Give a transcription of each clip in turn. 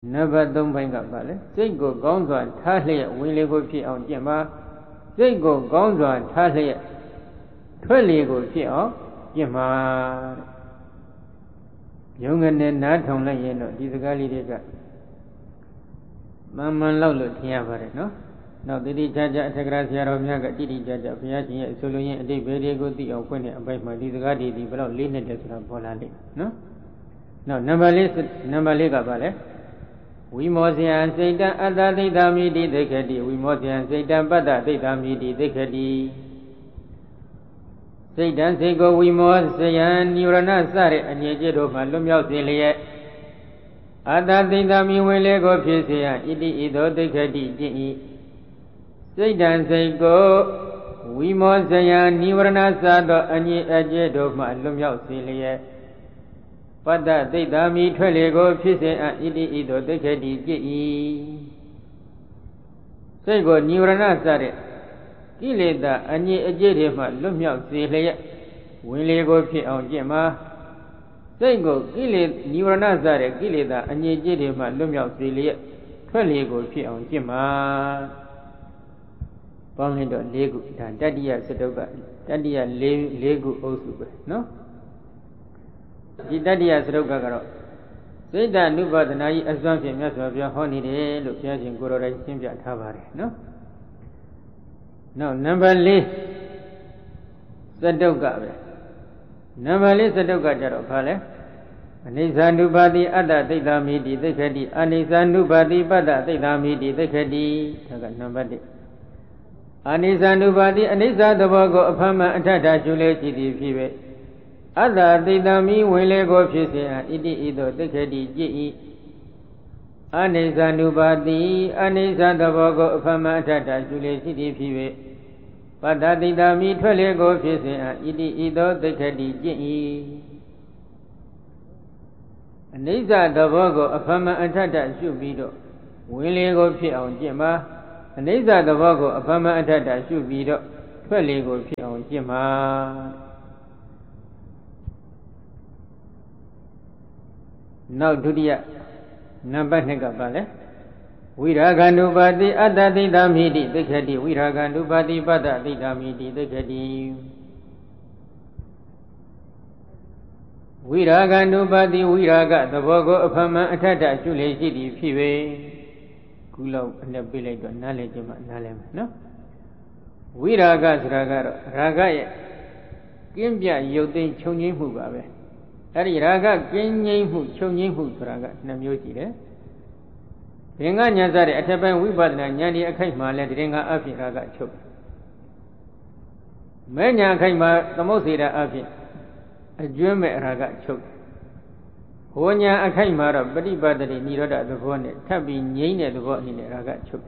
နံပါတ်3ပိုင်းကပါလေစိတ်ကိုကောင်းစွာထားလျက်ဝင်လေကိုဖြစ်အောင်ကျင့်ပါစိတ်ကိုကောင်းစွာထားလျက်ထွက်လေကိုဖြစ်အောင်ကျင့်ပါရုံငနဲ့နားထောင်လိုက်ရင်တော့ဒီစကားလေးတွေကမှန်လောက်လို့ထင်ရပါတယ်နော်နောက်တိတိကျကျအထက်ကရာဆရာတော်များကတိတိကျကျဘုရားရှင်ရဲ့အဆိုလိုရင်းအတိတ်ဘေတွေကိုသိအောင်ဖွင့်တဲ့အပိုင်းမှာဒီစကားတွေဒီဘယ်တော့လေးနဲ့တည်းဆိုတာပေါ်လာလိမ့်မယ်နော်နောက်နံပါတ်4ကပါလေဝိမောဇယံစိတ်တံအတ္တသိတ္တမိတိသိက္ခတိဝိမောဇယံစိတ်တံပတ္တသိတ္တမိတိသိက္ခတိစိတ်တံစိတ်ကိုဝိမောဇယံနိဝရဏစတဲ့အငြိကျတို့မှလွတ်မြောက်စေလျက်အတ္တသိတ္တမိဝင်လေကိုဖြစ်စေရဣတိဣသောသိက္ခတိကျင့်၏စိတ်တံစိတ်ကိုဝိမောဇယံနိဝရဏစသောအငြိအကျတို့မှလွတ်မြောက်စေလျက်ပတ္တသိတ္တမိထွက်လေကိုဖြစ်စေအဣတိဣသောသိက္ခတိကျင့်၏စိတ်ကိုနိဝရဏစတဲ့ကိလေသာအငြိအကျတွေမှလွတ်မြောက်စေလျက်ဝင်လေကိုဖြစ်အောင်ကျင့်ပါစိတ်ကိုနိဝရဏစတဲ့ကိလေသာအငြိအကျတွေမှလွတ်မြောက်စေလျက်ထွက်လေကိုဖြစ်အောင်ကျင့်ပါပေါင်းလိုက်တော့၄ခုဒါတတ္တိယစတုကတတ္တိယ၄ခုအုပ်စုပဲနော်ဒီတတ္တိယစတုကကတော့စိတ်တ ानु ပါဒနာကြီးအစွမ်းဖြင့်မြတ်စွာဘုရားဟောနေတယ်လို့ဘုရားရှင်ကိုယ်တော်တိုင်ရှင်းပြထားပါတယ်နော်နောက်နံပါတ်4စတုကပဲနံပါတ်4စတုကကြတော့ဘာလဲအနိစ္စ ानु ပါတိအတ္တသိတ္တမိတိသိက္ခတိအနိစ္စ ानु ပါတိပတ္တသိတ္တမိတိသိက္ခတိဒါကနံပါတ်1အနိစ္စ ानु ပါတိအနိစ္စသဘောကိုအဖမ်းမှန်အထထရှုလေရှိသည်ဖြစ်၍အတ္တသိတ္တမိဝင်လေကိုဖြစ်စေဣတိဣသောသိက္ခတိကျင့်၏အနိစ္စ ानु ပါတိအနိစ္စသဘောကိုအဖမ်းမှန်အထထရှုလေရှိသည်ဖြစ်၍ပတ္တသိတ္တမိထွက်လေကိုဖြစ်စေဣတိဣသောသိက္ခတိကျင့်၏အနိစ္စသဘောကိုအဖမ်းမှန်အထထရှုပြီးတော့ဝင်လေကိုဖြစ်အောင်ကျင့်ပါအနိစ္စသဘောကိုအဖမ်းမှန်အထထရှုပြီးတော့ထွက်လေကိုဖြစ်အောင်ကျင့်ပါနောက်ဒုတိယနံပါတ်2ကပါလဲဝိရာဂ ानु ပါတိအတ္တသိတ္တမိတိသိက္ခတိဝိရာဂ ानु ပါတိပတ္တသိတ္တမိတိသိက္ခတိဝိရာဂ ानु ပါတိဝိရာဂသဘောကိုအဖမ်းမှန်အထထရှုလေရှိသည်ဖြစ်၍ခုလောက်အနဲ့ပြလိုက်တော့နားလည်ခြင်းမှနားလည်မယ်နော်ဝိရာဂဆိုတာကတော့ရာဂရဲ့ကင်းပြရုပ်သိမ်းချုပ်ငြိမ်းမှုပါပဲအဲ့ဒီရာဂကင်းငြိမ်းမှုချုပ်ငြိမ်းမှုဆိုတာက2မျိုးရှိတယ်ဘင်္ဂဉာဏ်စတဲ့အထက်ပိုင်းဝိပဿနာဉာဏ်ဒီအခိုက်မှာလဲတရင်ကအဖြစ်ရာဂချုပ်မဲ့ဉာဏ်အခိုက်မှာသမုတ်စေတာအဖြစ်အကျွမ်းမဲ့ရာဂချုပ်ဟောဉာဏ်အခိုက်မှာတော့ပฏิပတ်တိနိရောဓသဘောနဲ့ထပ်ပြီးငြိမ်းတဲ့သဘောအနေနဲ့ရာဂချုပ်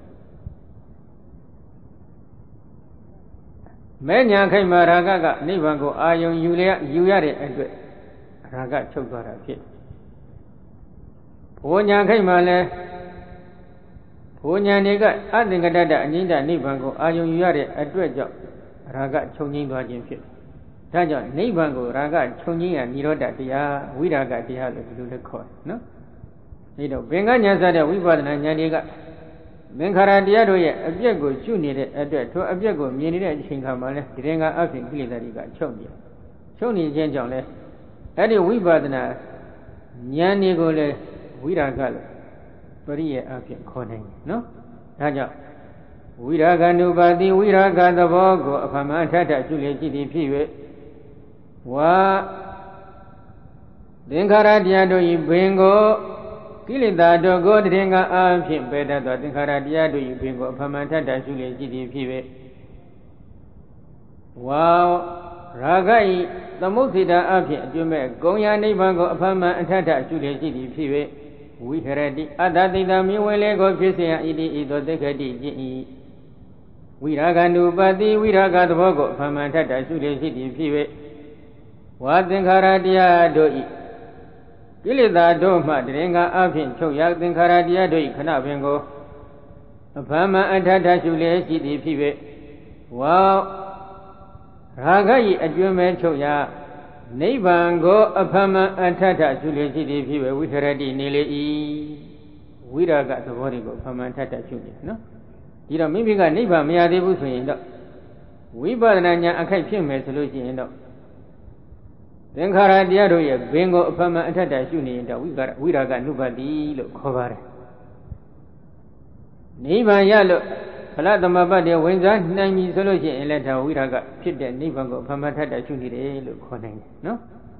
မဲ့ဉာဏ်အခိုက်မှာရာဂကနိဗ္ဗာန်ကိုအာယုံယူရတဲ့အတွက်ရာဂချုပ်သွားတာဖြစ်ဘုံညာခိတ်မှလည်းဘုံညာတွေကအသင်္ကတ္တအငြိမ့်တနိဗ္ဗာန်ကိုအာယုံယူရတဲ့အတွက်ကြောင့်ရာဂချုပ်ငြိမ်းသွားခြင်းဖြစ်ဒါကြောင့်နိဗ္ဗာန်ကိုရာဂချုပ်ငြိမ်းရနိရောဓတရားဝိရာဂတရားလို့ဒီလိုလည်းခေါ်တယ်နော်အဲတော့ဘင်္ဂဉာဏ်စတဲ့ဝိပဿနာဉာဏ်တွေကသင်္ခါရတရားတို့ရဲ့အပြည့်ကိုရှုနေတဲ့အတွက်ထိုအပြည့်ကိုမြင်နေတဲ့အချိန်ခါမှာလဲဒီရင်ကအဖြစ်ကိလေသာတွေကချုပ်နေခြင်းကြောင့်လဲအဲ့ဒီဝိပဿနာဉာဏ်တွေကိုလည်းဝိရာဂလို့ပရိယေအဖြစ်ခေါ်နိုင်တယ်နော်ဒါကြောင့်ဝိရာဂ ानु ပါတိဝိရာဂသဘောကိုအဖမ်းမှန်ထထရှုလေရှိသည်ဖြစ်၍ဝါသင်္ခါရတရားတို့၏ဘင်ကိုကိလေသာတို့ကိုတရင်ကအဖြစ်ပယ်တတ်သောသင်္ခါရတရားတို့၏ဘင်ကိုအဖမ်းမှန်ထထရှုလေရှိသည်ဖြစ်၍ဝါရာဂ၏သမုဋ္ဌိတာအဖြစ်အကျွမ်းမဲ့ဂုံယာနိဗ္ဗာန်ကိုအဖမ်းမှန်အထထရှုလေရှိသည်ဖြစ်၍ဝိဟရတိအတ္တသိတ္တမိဝင်လေကိုဖြစ်စေရဣတိဣသောသိက္ခတိကျင့်၏ဝိရာဂ ानु ပါတိဝိရာဂသဘောကိုအဖမ်းမှန်ထထရှုလေရှိသည်ဖြစ်၍ဝါသင်္ခါရတရားတို့၏ကိလေသာတို့မှတရင်ကအဖြစ်ချုပ်ရသင်္ခါရတရားတို့၏ခဏပင်ကိုအဖမ်းမှန်အထထရှုလေရှိသည်ဖြစ်၍ဝါရာဂ၏အကျွမ်းမဲ့ချုပ်ရနိဗ္ဗာန်ကိုအဖမ်းမှန်အထထရှုလေရှိသည်ဖြစ်၍ဝိဟရတိနေလေ၏ဝိရာဂသဘောတွေကိုဖမှန်ထပ်ထပ်ရှုနေနော်ဒီတော့မိမိကနိဗ္ဗာန်မရသေးဘူးဆိုရင်တော့ဝိပဿနာဉာဏ်အခိုက်ဖြစ်မယ်ဆိုလို့ရှိရင်တော့သင်္ခါရတရားတို့ရဲ့ဘင်ကိုအဖမှန်အထက်ထပ်ရှုနေရင်တော့ဝိရာဂနုပတိလို့ခေါ်ပါတယ်နိဗ္ဗာန်ရလို့ဖလားသမဘတ်တွေဝင်စားနိုင်ပြီဆိုလို့ရှိရင်လည်းဒါဝိရာဂဖြစ်တဲ့နိဗ္ဗာန်ကိုအဖမှန်ထပ်ထပ်ရှုနေတယ်လို့ခေါ်နိုင်တယ်နော်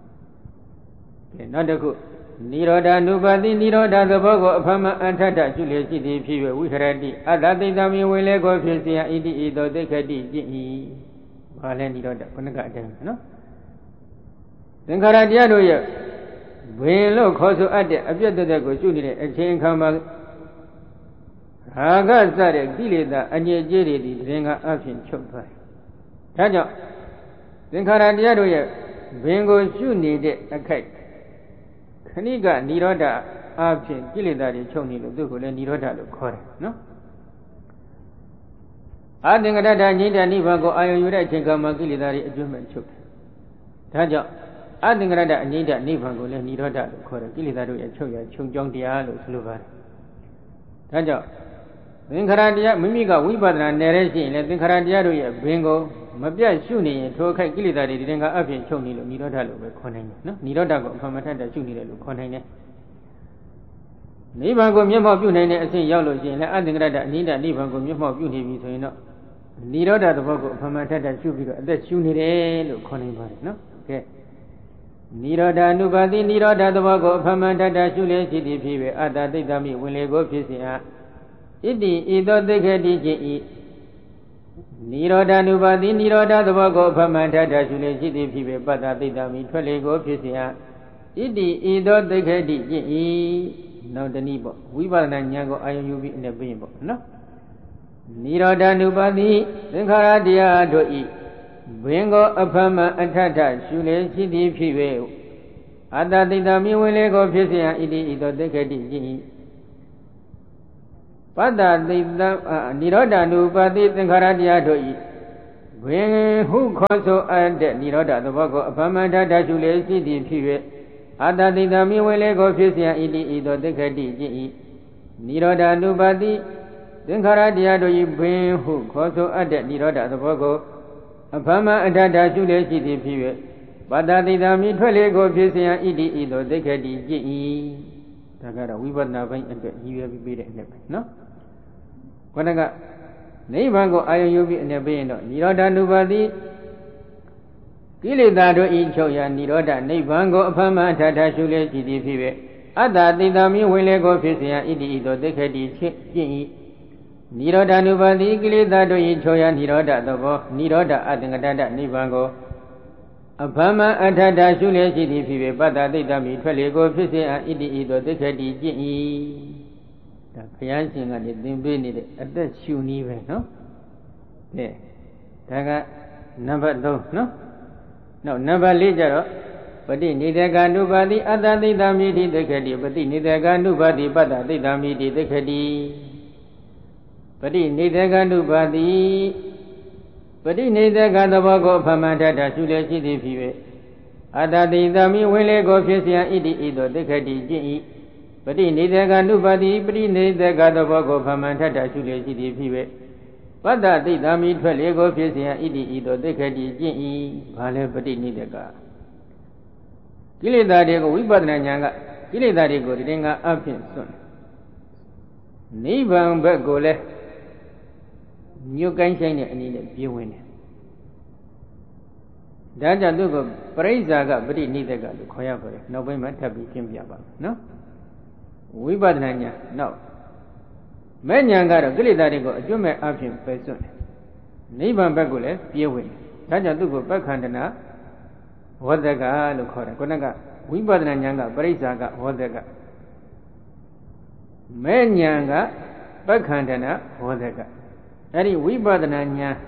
နောက်တစ်ခုနိရောဓ ानु ပါတိနိရောဓသဘောကိုအဖမအထထရှုလျက်ရှိသည်ဖြစ်၍ဝိဟရတိအတ္တသိတ္တမိဝင်လေကိုဖြစ်เสียဣတိဤသို့သိခတိကျင့်၏ဘာလဲနိရောဓခုနကအတိုင်းနော်သင်္ခါရတရားတို့ရဲ့ဘင်လို့ခေါ်ဆိုအပ်တဲ့အပြည့်သက်ကိုရှုနေတဲ့အချိန်ခါမှာရာဂစတဲ့ကိလေသာအငြိအကျေးတွေဒီရင်ကအဖြစ်ချုပ်သွားတယ်ဒါကြောင့်သင်္ခါရတရားတို့ရဲ့ဘင်ကိုရှုနေတဲ့အခိုက်ခဏိကនិရောဓအဖြစ်ကိလေသာတွေချုပ်နေလို့သူ့ကိုလည်းនិရောဓလို့ခေါ်တယ်နော်အသင်္ကတ္တငြိတ္တနိဗ္ဗာန်ကိုအာယုံယူတဲ့အချိန်ကမှကိလေသာတွေအကျွမ်းမဲ့ချုပ်တယ်ဒါကြောင့်အသင်္ကတ္တအငြိတ္တနိဗ္ဗာန်ကိုလည်းនិရောဓလို့ခေါ်တယ်ကိလေသာတို့ရဲ့ချုပ်ရချုပ်ကြောင်းတရားလို့ဆိုလိုပါတယ်ဒါကြောင့်သင်္ခါရတရားမိမိကဝိပဿနာနယ်ရရှိရင်လည်းသင်္ခါရတရားတို့ရဲ့ဘင်ကိုမပြတ်ရှုနေရင်ထိုအခိုက်ကိလေသာတွေဒီတင်ကအဖြစ်ချုပ်နေလို့និရောဓလို့ပဲခေါ်နိုင်တယ်နော်និရောဓကိုအဖမထက်တရှုနေတယ်လို့ခေါ်နိုင်တယ်နိဗ္ဗာန်ကိုမျက်မှောက်ပြုနိုင်တဲ့အဆင့်ရောက်လို့ရှိရင်လည်းအသင်္ကတ္တအနိဒနိဗ္ဗာန်ကိုမျက်မှောက်ပြုနေပြီဆိုရင်တော့និရောဓသဘောကိုအဖမထက်တရှုပြီးတော့အသက်ရှုနေတယ်လို့ခေါ်နိုင်ပါတယ်နော်ကဲនិရောဓ ानु ပါတိនិရောဓသဘောကိုအဖမထက်တရှုလျက်ရှိသည်ဖြစ်၍အတ္တသိတ္တမိဝင်လေကိုဖြစ်စေအားဣတိဤသို့သိခတိခြင်းဤနိရောဓ ानु ပါတိနိရောဓသဘောကိုအဖမှန်ထထရှုလျက်ရှိသည်ဖြစ်ပေပတ္တသိတ္တမိထွက်လေကိုဖြစ်เสียဣတိဤသို့သိခတိခြင်းဤနောက်တနည်းပေါ့ဝိပဿနာဉာဏ်ကိုအာယုံယူပြီးအနေပြရင်ပေါ့နော်နိရောဓ ानु ပါတိသင်္ခါရတရားတို့ဤဘင်ကိုအဖမှန်အထထရှုလျက်ရှိသည်ဖြစ်ပေအတ္တသိတ္တမိဝင်လေကိုဖြစ်เสียဣတိဤသို့သိခတိခြင်းဤပတ္တသိတ္တនិရောဓ ानु ပါတိသင်္ခါရတရားတို့ဤဘင်ဟုခေါ်ဆိုအပ်တဲ့និရောဓသဘောကိုအဖမန္တတရှုလေရှိသည်ဖြစ်၍အတ္တသိတ္တမိဝင်လေကိုဖြစ်เสียဣတိဤသို့သိခတိခြင်းဤនិရောဓ ानु ပါတိသင်္ခါရတရားတို့ဤဘင်ဟုခေါ်ဆိုအပ်တဲ့និရောဓသဘောကိုအဖမအတ္တရှုလေရှိသည်ဖြစ်၍ပတ္တသိတ္တမိထွက်လေကိုဖြစ်เสียဣတိဤသို့သိခတိခြင်းဤဒါကတော့ဝိပဿနာပိုင်းအတွက်ရည်ရွယ်ပြီးပေးတဲ့အနှစ်ပဲနော်ခொနကနိဗ္ဗာန်ကိုအာယုံယူပြီးအနေပေးရင်တော့និရောဓ ानु ပါတိကိလေသာတို့ဤချုပ်ရာនិရောဓနိဗ္ဗာန်ကိုအဖမအထထရှုလျက်ရှိသည်ဖြစ်၍အတ္တသိတ္တမိဝင်လေကိုဖြစ်เสียဣတိဤသို့သိခတိဖြစ်၏និရောဓ ानु ပါတိကိလေသာတို့ဤချုပ်ရာនិရောဓသဘောនិရောဓအသင်္ကတ္တနိဗ္ဗာန်ကိုအဖမအထထရှုလျက်ရှိသည်ဖြစ်၍ပတ္တသိတ္တမိထွက်လေကိုဖြစ်เสียဣတိဤသို့သိခတိဖြစ်၏ဒါဘုရားရှင်ကနေသင်ပေးနေတဲ့အသက်ရှုနည်းပဲနော်ကဲဒါကနံပါတ်3နော်နောက်နံပါတ်4ကျတော့ပฏิနိဒေကာနုပါတိအတ္တသိတ္တမိတိသိခတိပฏิနိဒေကာနုပါတိပတ္တသိတ္တမိတိသိခတိပฏิနိဒေကာနုပါတိပฏิနိဒေကာသဘောကိုအဖမန္တတရှုလျက်ရှိသည်ဖြစ်၍အတ္တသိတ္တမိဝင်လေကိုဖြစ်เสียဣတိဤသို့သိခတိကျင့်၏ပฏิနိဒေကာနုပါတိပฏิနိဒေကာသဘောကိုဖမှန်ထထရှုလျက်ရှိသည်ဖြစ်၍ပတ္တသိတ္တမိထွက်လေကိုဖြစ်เสียဣတိဤသို့သိခတိကျင့်၏ဘာလဲပฏิနိဒေကာကိလေသာတွေကိုဝိပဿနာဉာဏ်ကကိလေသာတွေကိုဒီတင်ကအဖြစ်စွန့်နိဗ္ဗာန်ဘက်ကိုလည်းညှို့ကိုင်းဆိုင်တဲ့အနေနဲ့ပြေးဝင်တယ်ဒါကြောင့်သူကပရိစ္ဆာကပฏิနိဒေကာလို့ခေါ်ရပါတယ်နောက်ပိုင်းမှာထပ်ပြီးရှင်းပြပါမယ်နော်ဝိပဿနာဉာဏ်နောက်မဲ့ဉာဏ်ကတော့ကိလေသာတွေကိုအကျွတ်မဲ့အဖြစ်ပယ်စွန့်တယ်နိဗ္ဗာန်ဘက်ကိုလည်းပြေးဝင်တယ်ဒါကြောင့်သူ့ကိုပက္ခန္တနာဝဒကလို့ခေါ်တယ်ခုနကဝိပဿနာဉာဏ်ကပရိစ္ဆာကဝဒကမဲ့ဉာဏ်ကပက္ခန္တနာဝဒကအဲ့ဒီဝိပဿနာဉာဏ်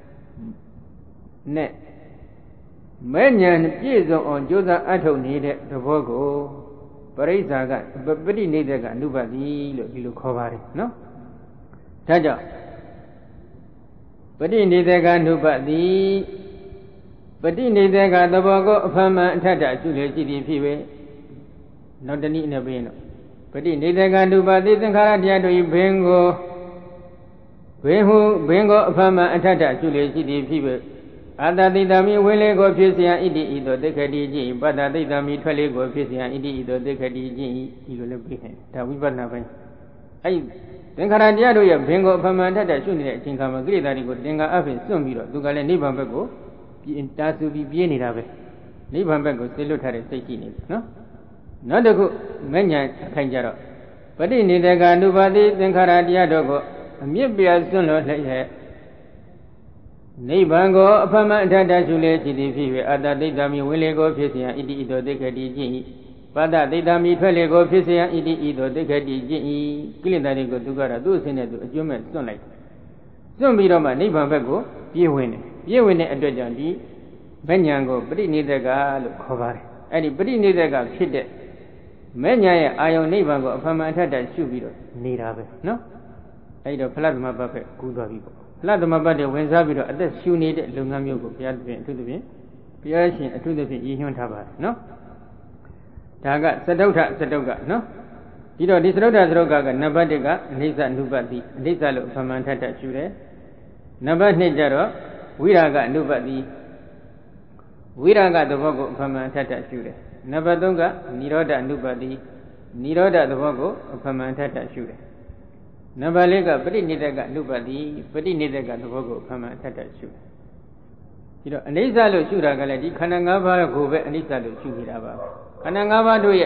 နဲ့မဲ့ဉာဏ်ပြည့်စုံအောင်ကြိုးစားအထုတ်နေတဲ့သဘောကိုပရိစ္ဆာကပฏิနိဒေကအနုပါတိလို့ဒီလိုခေါ်ပါတယ်နော်ဒါကြောင့်ပฏิနိဒေကအနုပါတိပฏิနိဒေကသဘောကိုအဖမှန်အထက်တရှုလျက်ရှိသည်ဖြစ်၍နောက်တနည်းနဲ့ပြောရင်တော့ပတိနေတကနုပါတိသင်္ခါရတရားတို့၏ဘင်ကိုအဖမအထထရှုလေရှိသည်ဖြစ်ပေအာတတိတမိဝင်လေကိုဖြစ်เสียဣတိဤသို့သိက္ခတိကျင့်ပတ္တတိတမိထွက်လေကိုဖြစ်เสียဣတိဤသို့သိက္ခတိကျင့်ဒီလိုလည်းပြခဲ့ဒါဝိပဿနာပိုင်းအဲ့သင်္ခါရတရားတို့ရဲ့ဘင်ကိုအဖမအထထရှုနေတဲ့အချိန်ခါမှာကိလေသာတွေကိုသင်္ခါအဖြစ်စွန့်ပြီးတော့သူကလည်းနိဗ္ဗာန်ဘက်ကိုတာဆူပြီးပြေးနေတာပဲနိဗ္ဗာန်ဘက်ကိုဆေလွတ်ထားတဲ့စိတ်ရှိနေတယ်နော်နောက်တစ်ခုမဉ္ဇဉ်အခိုင်ကြတော့ပဋိနေတကအနုပါတိသင်္ခါရတရားတို့ကိုအမြင့်ပြစွန့်လို့လျက်နိဗ္ဗာန်ကိုအဖမအထထရှုလေရှိသည်ဖြစ်၍အတ္တဒိဋ္ဌာမိဝင်လေကိုဖြစ်เสียဣတိဤသို့သိက္ခတိကျင့်၏ပတ္တဒိဋ္ဌာမိထွက်လေကိုဖြစ်เสียဣတိဤသို့သိက္ခတိကျင့်၏ကိလေသာတွေကိုသူကတော့သူ့အစဉ်နဲ့သူအကျိုးမဲ့စွန့်လိုက်စွန့်ပြီးတော့မှနိဗ္ဗာန်ဘက်ကိုပြေးဝင်တယ်ပြေးဝင်တဲ့အတွက်ကြောင့်ဒီမဉ္ဇဉ်ကိုပဋိနေတကလို့ခေါ်ပါတယ်အဲ့ဒီပဋိနေတကဖြစ်တဲ့မဉ္ဇဉ်ရဲ့အာယုန်နိဗ္ဗာန်ကိုအဖမအထထရှုပြီးတော့နေတာပဲနော်အဲ့တော့ဖလားသမဘတ်ပဲကူးသွားပြီပေါ့ဖလားသမဘတ်တွေဝင်စားပြီးတော့အသက်ရှူနေတဲ့လုပ်ငန်းမျိုးကိုဘုရားသခင်အထူးသဖြင့်ဘုရားရှင်အထူးသဖြင့်ရည်ညွှန်းထားပါတယ်နော်ဒါကသတုဋ္ဌနော်ဒီတော့ဒီသတုဋ္ဌကနံပါတ်1ကအနိစ္စနုပတိအနိစ္စလို့အဖမအထထရှုတယ်နံပါတ်2ကျတော့ဝိရာဂအနုပတိဝိရာဂသဘောကိုအဖမအထထရှုတယ်နံပါတ်3ကនិရောဓအနုပတိនិရောဓသဘောကိုအဖမအထထရှုတယ်နံပါတ်4ကပဋိနေတကအနုပတိပဋိနေတကသဘောကိုအဖမအထထရှုတယ်ဒီတော့အနိစ္စလို့ရှုတာကလည်းဒီခန္ဓာ၅ပါးကိုပဲအနိစ္စလို့ရှုနေတာပါခန္ဓာ၅ပါးတို့ရဲ့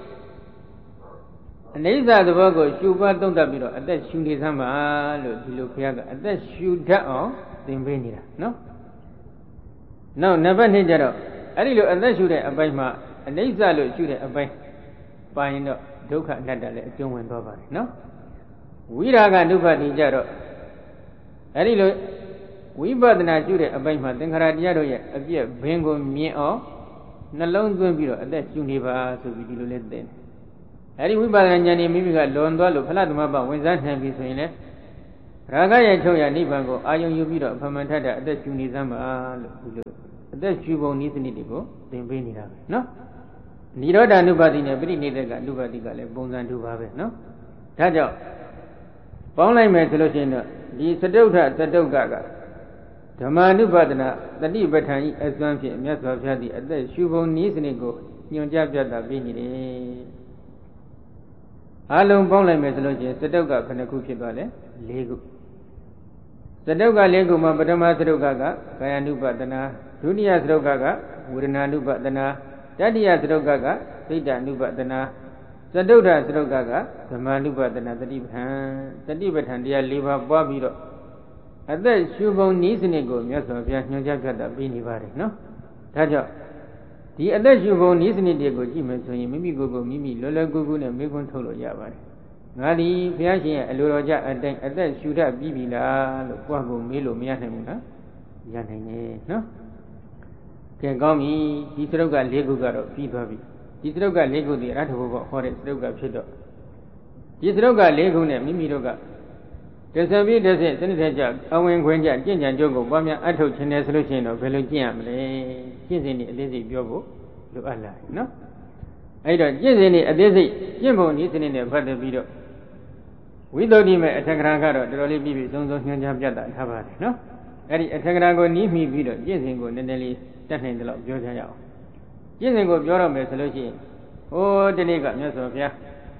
အနိစ္စသဘောကိုရှုပွားသုံးသပ်ပြီးတော့အသက်ရှုနေစမ်းပါလို့ဒီလိုဘုရားကအသက်ရှုတတ်အောင်သင်ပေးနေတာနော်နောက်နံပါတ်2ကျတော့အဲ့ဒီလိုအသက်ရှုတဲ့အပိုင်းမှာအနိစ္စလို့ရှုတဲ့အပိုင်းပါရင်တော့ဒုက္ခအနတ္တလည်းအကျုံးဝင်သွားပါတယ်နော်ဝိရာဂနုပတိကြတော့အဲ့ဒီလိုဝိပဿနာရှုတဲ့အပိုင်းမှာသင်္ခါရတရားတို့ရဲ့အပြည့်ဘင်းကိုမြင်အောင်နှလုံးသွင်းပြီးတော့အသက်ရှုနေပါဆိုပြီးဒီလိုလေးသင်အဲ့ဒီဝိပဿနာဉာဏ်นี่မိမိကလွန်သွားလို့ဖလားသမဘဝင်စားနိုင်ပြီဆိုရင်လည်းရာဂရဲ့ချုပ်ရနိဗ္ဗာန်ကိုအာယုံယူပြီးတော့အဖမန်ထတဲ့အသက်ရှုနေစမ်းပါလို့ဒီလိုအသက်ရှုပုံနည်းစနစ်တွေကိုသင်ပေးနေတာပဲနော်និရောဓ ानु ပါတိနဲ့ပရိနိဒကအနုပါတိကလည်းပုံစံတူပါပဲနော်ဒါကြောင့်ပေါင်းလိုက်မယ်ဆိုလို့ရှိရင်တော့ဒီသတုဋ္ဌကဓမ္မာနုပါဒနာတတိပဋ္ဌာန်ဤအစွမ်းဖြင့်မြတ်စွာဘုရားသည်အသက်ရှုပုံနည်းစနစ်ကိုညွှန်ကြားပြသပေးနေတယ်အလုံးပေါင်းလိုက်မယ်ဆိုလို့ရှိရင်သတုဋ္ဌကဘယ်နှခုဖြစ်သွားလဲ၄ခုသတုဋ္ဌက၄ခုမှာပထမသတုဋ္ဌကကာယ ानु ပါဒနာဒုတိယသတုဋ္ဌကဝေဒနာ ानु ပါဒနာတတိယသတုဋ္ဌကစိတ်တ ानु ပါဒနာသတုဋ္ဌသတုဋ္ဌကဓမ္မာနုပါဒနာတတိပဋ္ဌာန်တရား၄ပါးပွားပြီးတော့အသက်ရှုပုံနည်းစနစ်ကိုမြတ်စွာဘုရားညွှန်ကြားပြသပေးနေပါတယ်နော်ဒါကြောင့်ဒီအသက်ရှုပုံနည်းစနစ်တွေကိုကြည့်မယ်ဆိုရင်မိမိကိုယ်ကိုမိမိလွယ်လွယ်ကူကူနဲ့မေးခွန်းထုတ်လို့ရပါတယ်ငါဒီဘုရားရှင်ရဲ့အလိုတော်ကြအတိုင်းအသက်ရှုတတ်ပြီးပြီလားလို့ကိုယ့်ကိုမေးလို့မရနိုင်ဘူးလားရနိုင်တယ်နော်ကဲကောင်းပြီဒီသရုပ်က၄ခုကတော့ပြီးသွားပြီဒီသရုပ်က၄ခုဒီအရဟတဘုရားဟောတဲ့သရုပ်ကဖြစ်တော့ဒီသရုပ်က၄ခုနဲ့မိမိတို့ကတဆံပြီးတစ်ဆင့်စနစ်တဲ့ကြအဝင်ခွင့်ကြကျင့်ကြံကြုံကိုပွားများအထုတ်ခြင်းနဲ့ဆိုလို့ရှိရင်တော့ဘယ်လိုကျင့်ရမလဲကျင့်စဉ်ဒီအသေးစိတ်ပြောဖို့လိုအပ်လာနော်အဲ့တော့ကျင့်စဉ်ဒီအသေးစိတ်ကျင့်ပုံနည်းစနစ်နဲ့ဖတ်တယ်ပြီးတော့ဝိသုဒ္ဓိမဲ့အထက်ကရာကတော့တော်တော်လေးပြီးဆုံးညွှန်ကြားပြတ်တာထားပါတယ်နော်အဲ့ဒီအထက်ကရာကိုနီးမိပြီးတော့ကျင့်စဉ်ကိုနည်းနည်းလေးတတ်နိုင်တယ်လို့ပြောကြရအောင်ကျင့်စဉ်ကိုပြောတော့မယ်ဆိုလို့ရှိရင်ဟိုဒီနေ့ကမြတ်စွာဘုရား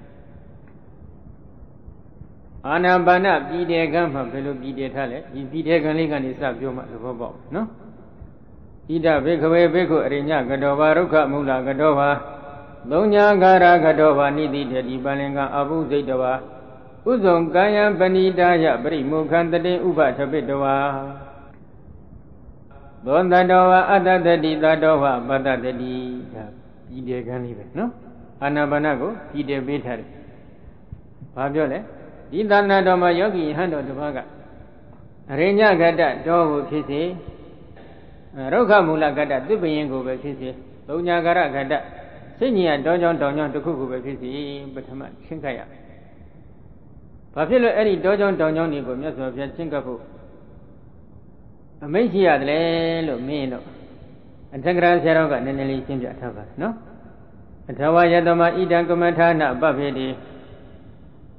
အာနာပါနပြည်တယ်ကံမှာဘယ်လိုပြည်တယ်ထားလဲဒီပြည်တယ်ကံလေးကနေစပြောမှသဘောပေါက်နော်ဣဒဘိခဝေဘိက္ခုအရိညကတောဘာရုက္ခမူလကတောဘာသုံးညာကာရကတောဘာနိတိတေတိပလင်္ကာအဘုစိတ်တဝါဥဇုံကာယံပဏိတာယပရိမုခံတတေဥပထပိတဝါသောတတောဝအတ္တတတိတတောဝပတ္တတတိဒါပြည်တယ်ကံလေးပဲနော်အာနာပါနကိုပြည်တယ်ပေးထားတယ်ဘာပြောလဲဒီသန္တာတော်မှာယောဂီယဟန်တော်တစ်ပါးကအရိညဂတ္တတော်ကိုဖြစ်စေရုက္ခမူလဂတ္တသစ်ပင်ကိုပဲဖြစ်စေသုံးညာကာရဂတ္တစိတ်ညင်တောင်းကြောင်းတစ်ခုခုပဲဖြစ်စေပထမချင်းခတ်ရဘာဖြစ်လို့အဲ့ဒီတောင်းကြောင်းတွေကိုမြတ်စွာဘုရားချင်းကပ်ဖို့အမိန့်ရှိရတယ်လေလို့မင်းတော့အထက်ကရာဆရာတော်ကနည်းနည်းလေးရှင်းပြထားပါတယ်နော်အထဝယတမဣဒံကမ္မထာနပပ္ပေတိ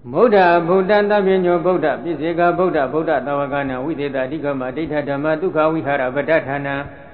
ဗုဒ္ဓဗုဒ္ဓံသဗ္ဗညောဗုဒ္ဓပိစေကဗုဒ္ဓဗုဒ္ဓသဝကနာဝိသေသတိကမဒိဋ္ဌဓမ္မဒုက္ခဝိဟာရပဋ္ဌဌာန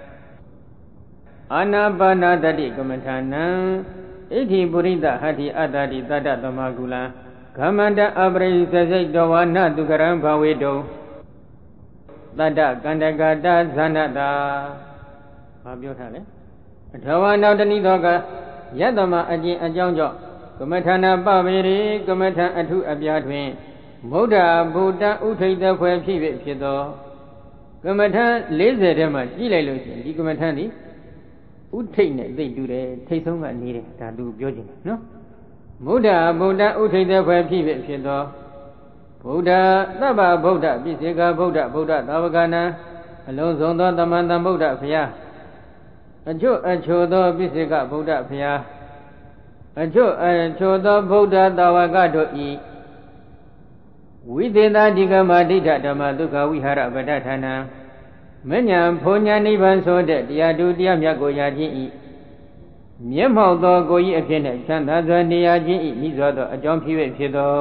အာနာပါနာတတိကမ္မထာနံဣတိပုရိသဟတ္တိအတ္တတိတတ္တသမကုလံဂမန္တအပရိသစိတ်တဝါနတုကရံဘဝေတုတတ္တကန္တကတဇာနတာဘာပြောထားလဲအထဝါနောက်တနည်းသောကယတ္တမအကျင့်အကြောင်းကြောင့်ကမ္မထာနာပဝေရိကမ္မထာအထုအပြားတွင်ဗုဒ္ဓဗုဒ္ဓဥထိတ်တဖွယ်ဖြစ်သောကမ္မထာ40ထဲမှာကြည့်လိုက်လို့ရှိရင်ဒီကမ္မထာသည်ဥထိတ်နဲ့သိတူတယ်ထိတ်ဆုံးကနေတယ်ဒါသူပြောချင်တယ်နော်ဗုဒ္ဓဗုဒ္ဓဥထိတ်တဖွယ်ဖြစ်သောဗုဒ္ဓသဗ္ဗဗုဒ္ဓပိစေကဗုဒ္ဓဗုဒ္ဓသာဝကနာအလုံးစုံသောသမန္တဗုဒ္ဓဖျားအကျွတ်အချိုသောပိစေကဗုဒ္ဓဖျားအကျွတ်အချိုသောဗုဒ္ဓသာဝကတို့ဤဝိသေသတိကမဒိဋ္ဌဓမ္မဒုက္ခဝိဟာရပဋ္ဌဌာနမဉ္ဇဉ်ဘုံညာနိဗ္ဗာန်ဆိုတဲ့တရားတူတရားမြတ်ကိုရခြင်းဤမျက်မှောက်သောကိုယ်ဤအဖြစ်နဲ့ချမ်းသာစွာနေရခြင်းဤမိစွာသောအကြောင်းဖြစ်သော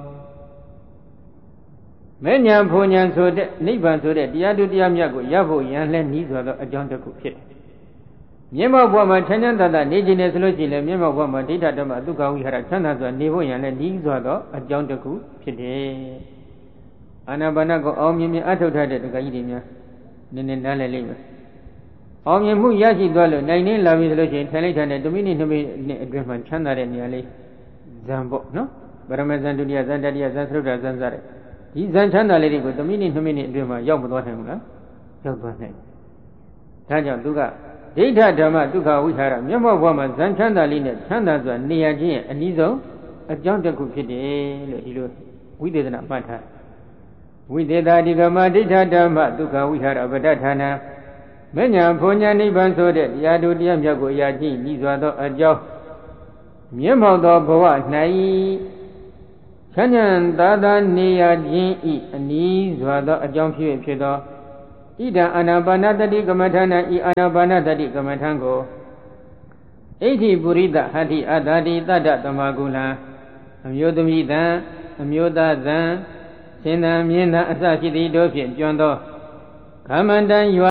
မဉ္ဇဉ်ဘုံညာဆိုတဲ့နိဗ္ဗာန်ဆိုတဲ့တရားတူတရားမြတ်ကိုရဖို့ရန်လဲဤစွာသောအကြောင်းတစ်ခုဖြစ်တယ်မျက်မှောက်ဘဝမှာချမ်းချမ်းသာသာနေခြင်းနဲ့ဆိုလို့ရှိရင်လည်းမျက်မှောက်ဘဝမှာဒိဋ္ဌဓမ္မဒုက္ခဝိဟာရချမ်းသာစွာနေဖို့ရန်လည်းဤစွာသောအကြောင်းတစ်ခုဖြစ်တယ်အာနာပါနကိုအောင်မြင်မြင်အထုတ်ထားတဲ့တက္ကကြီးတွေများနည်းနည်းနားလည်လိမ့်မယ်အောင်မြင်မှုရရှိသွားလို့နိုင်နေလာပြီဆိုလို့ရှိရင်ထိုင်လိုက်တဲ့1မိနစ်2မိနစ်အတွင်းမှာချမ်းသာတဲ့နေရာလေးဇံပေါ့နော်ပရမဇန်ဒုတိယဇန်တတိယဇန်သုဒ္ဓဇန်စတဲ့ဒီဇန်ချမ်းသာလေးတွေကို1မိနစ်2မိနစ်အတွင်းမှာရောက်မသွားနိုင်ဘူးလားရောက်သွားနိုင်ဒါကြောင့်သူကဒိဋ္ဌဓမ္မဒုက္ခဝိဟာရမျက်မှောက်ဘဝမှာဇန်ချမ်းသာလေးနဲ့ချမ်းသာစွာနေရခြင်းရဲ့အနည်းဆုံးအကြောင်းတစ်ခုဖြစ်တယ်လို့ဒီလိုဝိသေသနာမှတ်ထားဝိသေသတိကမဒိဋ္ဌဓမ္မဒုက္ခဝိဟာရပဋ္ဌဌာနမဉ္ဇဉ်ဘုံညာနိဗ္ဗာန်ဆိုတဲ့တရားတူတရားမြတ်ကိုရခြင်းဤစွာသောအကြောင်းမျက်မှောက်သောဘဝ၌ချမ်းသာသာနေရခြင်းဤအနည်းစွာသောအကြောင်းဖြစ်သောဣဒံအာနာပါနတတိကမ္မထာနဤအာနာပါနတတိကမ္မထံကိုဣတိပုရိသဟတ္တိအတ္တတိတတ္တသမကုလံအမျိုးသမီးသံအမျိုးသားသံရှင်သံမြင်းသံအစရှိသည်တို့ဖြင့်ကျွမ်းသောခမန္တံရွာ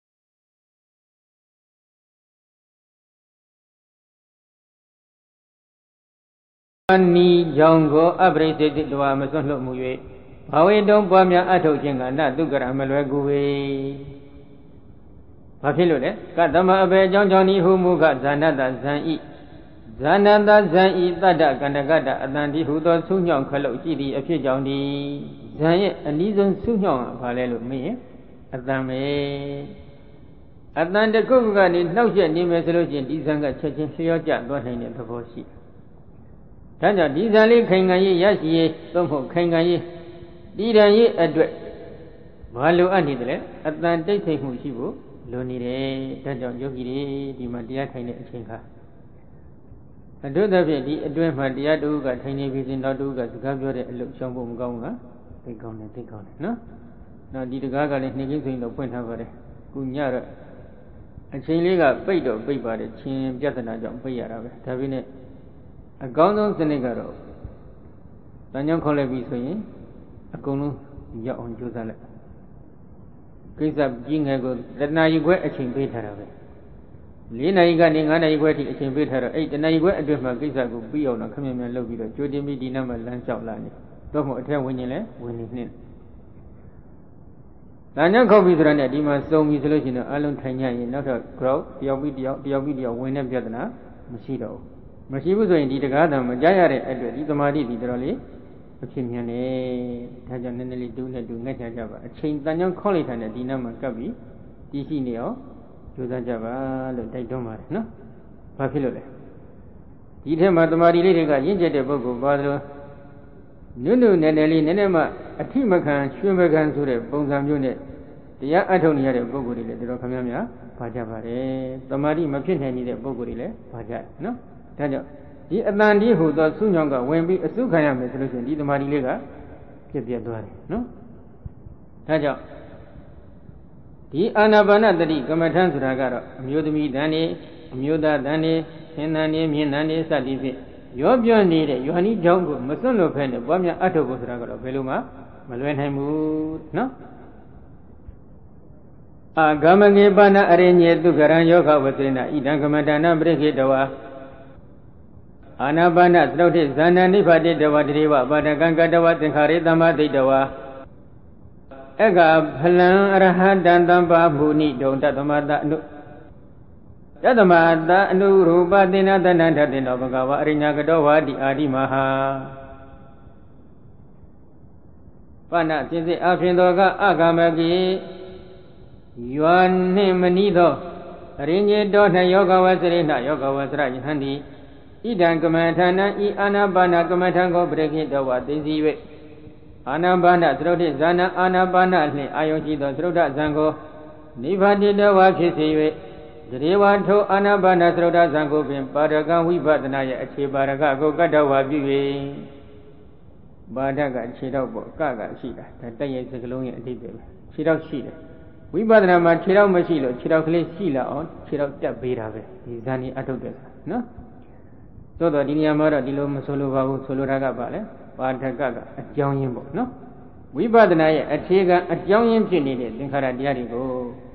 နီကြောင့်ကိုအပရိသေတိတဝါမစွန့်လွတ်မှု၍ဘာဝေတုံးပွားများအထုတ်ခြင်းကနတုကရမလွယ်ကူပေဘာဖြစ်လို့လဲကတ္တမအဘေအကြောင်းကြောင့်ဤဟုမူကဇာနတဇံဤဇာနတဇံဤတတ္တကန္တကတ္တအတန်တိဟုသောဆုညောင်းခလုတ်ရှိသည့်အဖြစ်ကြောင့်ဒီဇံရဲ့အနည်းဆုံးဆုညောင်းကဘာလဲလို့မေးရင်အတန်ပဲအတန်တစ်ခုကနေနှောက်ရက်နေမယ်ဆိုလို့ချင်းဒီဇံကချက်ချင်းလျော့ကျသွားနိုင်တဲ့သဘောရှိဒါကြောင့်ဒီဇံလေးခိုင်ခံရေးရရှိရေးသို့မဟုတ်ခိုင်ခံရေးတည်တံ့ရေးအတွက်ဘာလိုအပ်နေတယ်လဲအတန်တိတ်ဆိတ်မှုရှိဖို့လိုနေတယ်ဒါကြောင့်ယောဂီတွေဒီမှာတရားထိုင်တဲ့အချိန်ခါအတုသဖြင့်ဒီအတွင်းမှာတရားတူကထိုင်နေပြီးစဉ်တော့တူကစကားပြောတဲ့အလုပ်ရှောင်ဖို့မကောင်းဘူးလားသိကောင်းတယ်နော်နောက်ဒီတကားကလည်းနှိမ့်ခင်းဆိုရင်တော့ဖွင့်ထားပါတယ်ခုညတော့အချိန်လေးကပိတ်တော့ပိတ်ပါတယ်ချင်းပြဿနာကြောင့်ပိတ်ရတာပဲဒါပေမဲ့အကောင်းဆုံးစနစ်ကတော့တန်ကြောင်းခေါ်လိုက်ပြီဆိုရင်အကုန်လုံးရောက်အောင်ကြိုးစားလိုက်ကိစ္စကြီးငယ်ကိုတဏှာကြီးခွဲအချိန်ပေးထားတာပဲ4နာရီကနေ9နာရီခွဲထိအချိန်ပေးထားတော့အဲ့တဏှာကြီးခွဲအတွင်းမှာကိစ္စကိုပြီးအောင်တော့ခက်မြန်မြန်လုပ်ပြီးတော့ကြိုတင်ပြီးဒီနောက်မှလမ်းလျှောက်လာနေတော့မှအထက်ဝင်ရင်လည်းဝင်နေနှင်းတန်ကြောင်းခေါက်ပြီဆိုတာနဲ့ဒီမှာစုံပြီဆိုလို့ရှိရင်တော့အလုံးထိုင်ကြရင်နောက်တော့ crowd တယောက်ပြီးတယောက်ဝင်တဲ့ပြဿနာမရှိတော့ဘူးမရှိဘူးဆိုရင်ဒီတကားတံမကြားရတဲ့အတွက်ဒီသမာဓိဒီတော်တော်လေးအဖြစ်မြန်နေဒါကြောင့်နည်းနည်းလေးတူးနဲ့တူငှက်ချကြပါအချိန်တန်ကြောင်းခေါက်လိုက်တဲ့ဒီနောက်မှာကပ်ပြီးတည်ရှိနေအောင်ကြိုးစားကြပါလို့တိုက်တွန်းပါတယ်နော်ဘာဖြစ်လို့လဲဒီထဲမှာသမာဓိလေးတွေကရင့်ကျက်တဲ့ပုဂ္ဂိုလ်ပါသလိုနုနုနယ်နယ်လေးနည်းနည်းမှအထိမခံရွှင်မခံဆိုတဲ့ပုံစံမျိုးနဲ့တရားအထုတ်နေရတဲ့ပုဂ္ဂိုလ်တွေလည်းတော်တော်ခမ်းများပါကြပါတယ်သမာဓိမဖြစ်နိုင်တဲ့ပုဂ္ဂိုလ်တွေလည်းပါကြတယ်နော်ဒါကြောင့်ဒီအတန်ဒီဟူသောဆုညောင်းကဝင်ပြီးအစုခံရမယ်ဆိုလို့ရှိရင်ဒီသမာဓိလေးကဖြစ်ပြသွားတယ်နော်ဒါကြောင့်ဒီအာနာပါနတတိကမ္မထံဆိုတာကတော့အမျိုးသမီးတန်နေအမျိုးသားတန်နေသင်္တန်နေမြင့်တန်နေစသည်ဖြင့်ရောပြောနေတဲ့ယောဟန်ကြောင့်ကိုမစွန့်လို့ဖဲနဲ့ပွားများအထုတ်ဖို့ဆိုတာကတော့ဘယ်လိုမှမလွယ်နိုင်ဘူးနော်အာဂမကေပါဏအရိညေတုကရံယောဂဝစေနဣဒံကမတနာပရိခေတဝါအာနာပါနသရုတ်တိဇာဏနိဗ္ဗာတိတဝတရေဝပါဒကံကတဝသင်္ခါရေသမ္မာသိတဝါအကဖလံအရဟတံတမ္ပါမုနိဒုံတသမတအနုယတမတအနုရူပသေနသဏ္ဍန်ထတေနောဘဂဝါအရိညာကတောဝါတိအာတိမဟာပါဏစိစိအဖြစ်သောကအဂမကေယောနှင့်မနီးသောအရိညေတော၌ယောဂဝစရိဏယောဂဝစရယဟန်တိဣဒံကမထာနံဤအာနာပါနကမထံကိုပရိခိတောဝသိစီ၍အာနာပါနသရုတ်တိဇာနအာနာပါနနှင့်အာယုရှိသောသရုတ်တဇံကိုနိဗ္ဗာတိတဝဖြစ်စေ၍တရေဝထိုအာနာပါနသရုတ်တဇံကိုပင်ပါရကံဝိပဿနာရဲ့အခြေပါရကကိုကတ္တဝါပြု၍ပါဒကခြေတော့ပေါ့ကရှိတာဒါတက်ရဲ့စကလုံးရဲ့အဓိပ္ပာယ်ပဲခြေတော့ရှိတယ်ဝိပဿနာမှာခြေတော့မရှိလို့ခြေတော့ကလေးရှိလာအောင်ခြေတော့တက်ပေးတာပဲဒီဇာနီအထုတ်တယ်နော်သို့တော့ဒီနေရာမှာတော့ဒီလိုမဆိုလိုပါဘူးဆိုလိုတာကပါလေပါဒကအကြောင်းရင်းပေါ့နော်ဝိပဿနာရဲ့အခြေခံအကြောင်းရင်းဖြစ်နေတဲ့သင်္ခါရတရားတွေကို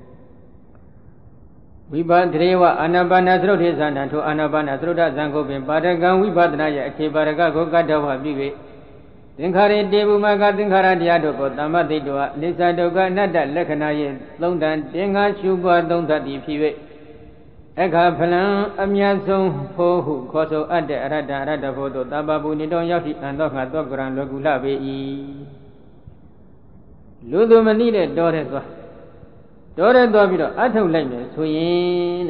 ဝိပဿရေဝအာနာပါနသရုတ်ထေဇာဏထိုအာနာပါနသရုတ်တဇံကိုပင်ပါဒကံဝိပဿနာရဲ့အခြေပါရကကိုကတ္တဝပြု၍သင်္ခါရေတေဘုမကသင်္ခါရတရားတို့ကိုသမ္မသိတောအနိစ္စဒုက္ခအနတ္တလက္ခဏာရဲ့သုံးတန်တင်္ဂါရှုပွားသုံးသတ်သည်ဖြစ်၍အခါဖလံအမြတ်ဆုံးဖို့ဟုခေါ်ဆိုအပ်တဲ့အရတ္တဖို့သို့တပ္ပပုနိတောရောက်ရှိအံသောငါသောကရံလောကုလပေ၏လူသူမနိတဲ့တော်တဲ့သွားပြီးတော့အထုတ်လိုက်မယ်ဆိုရင်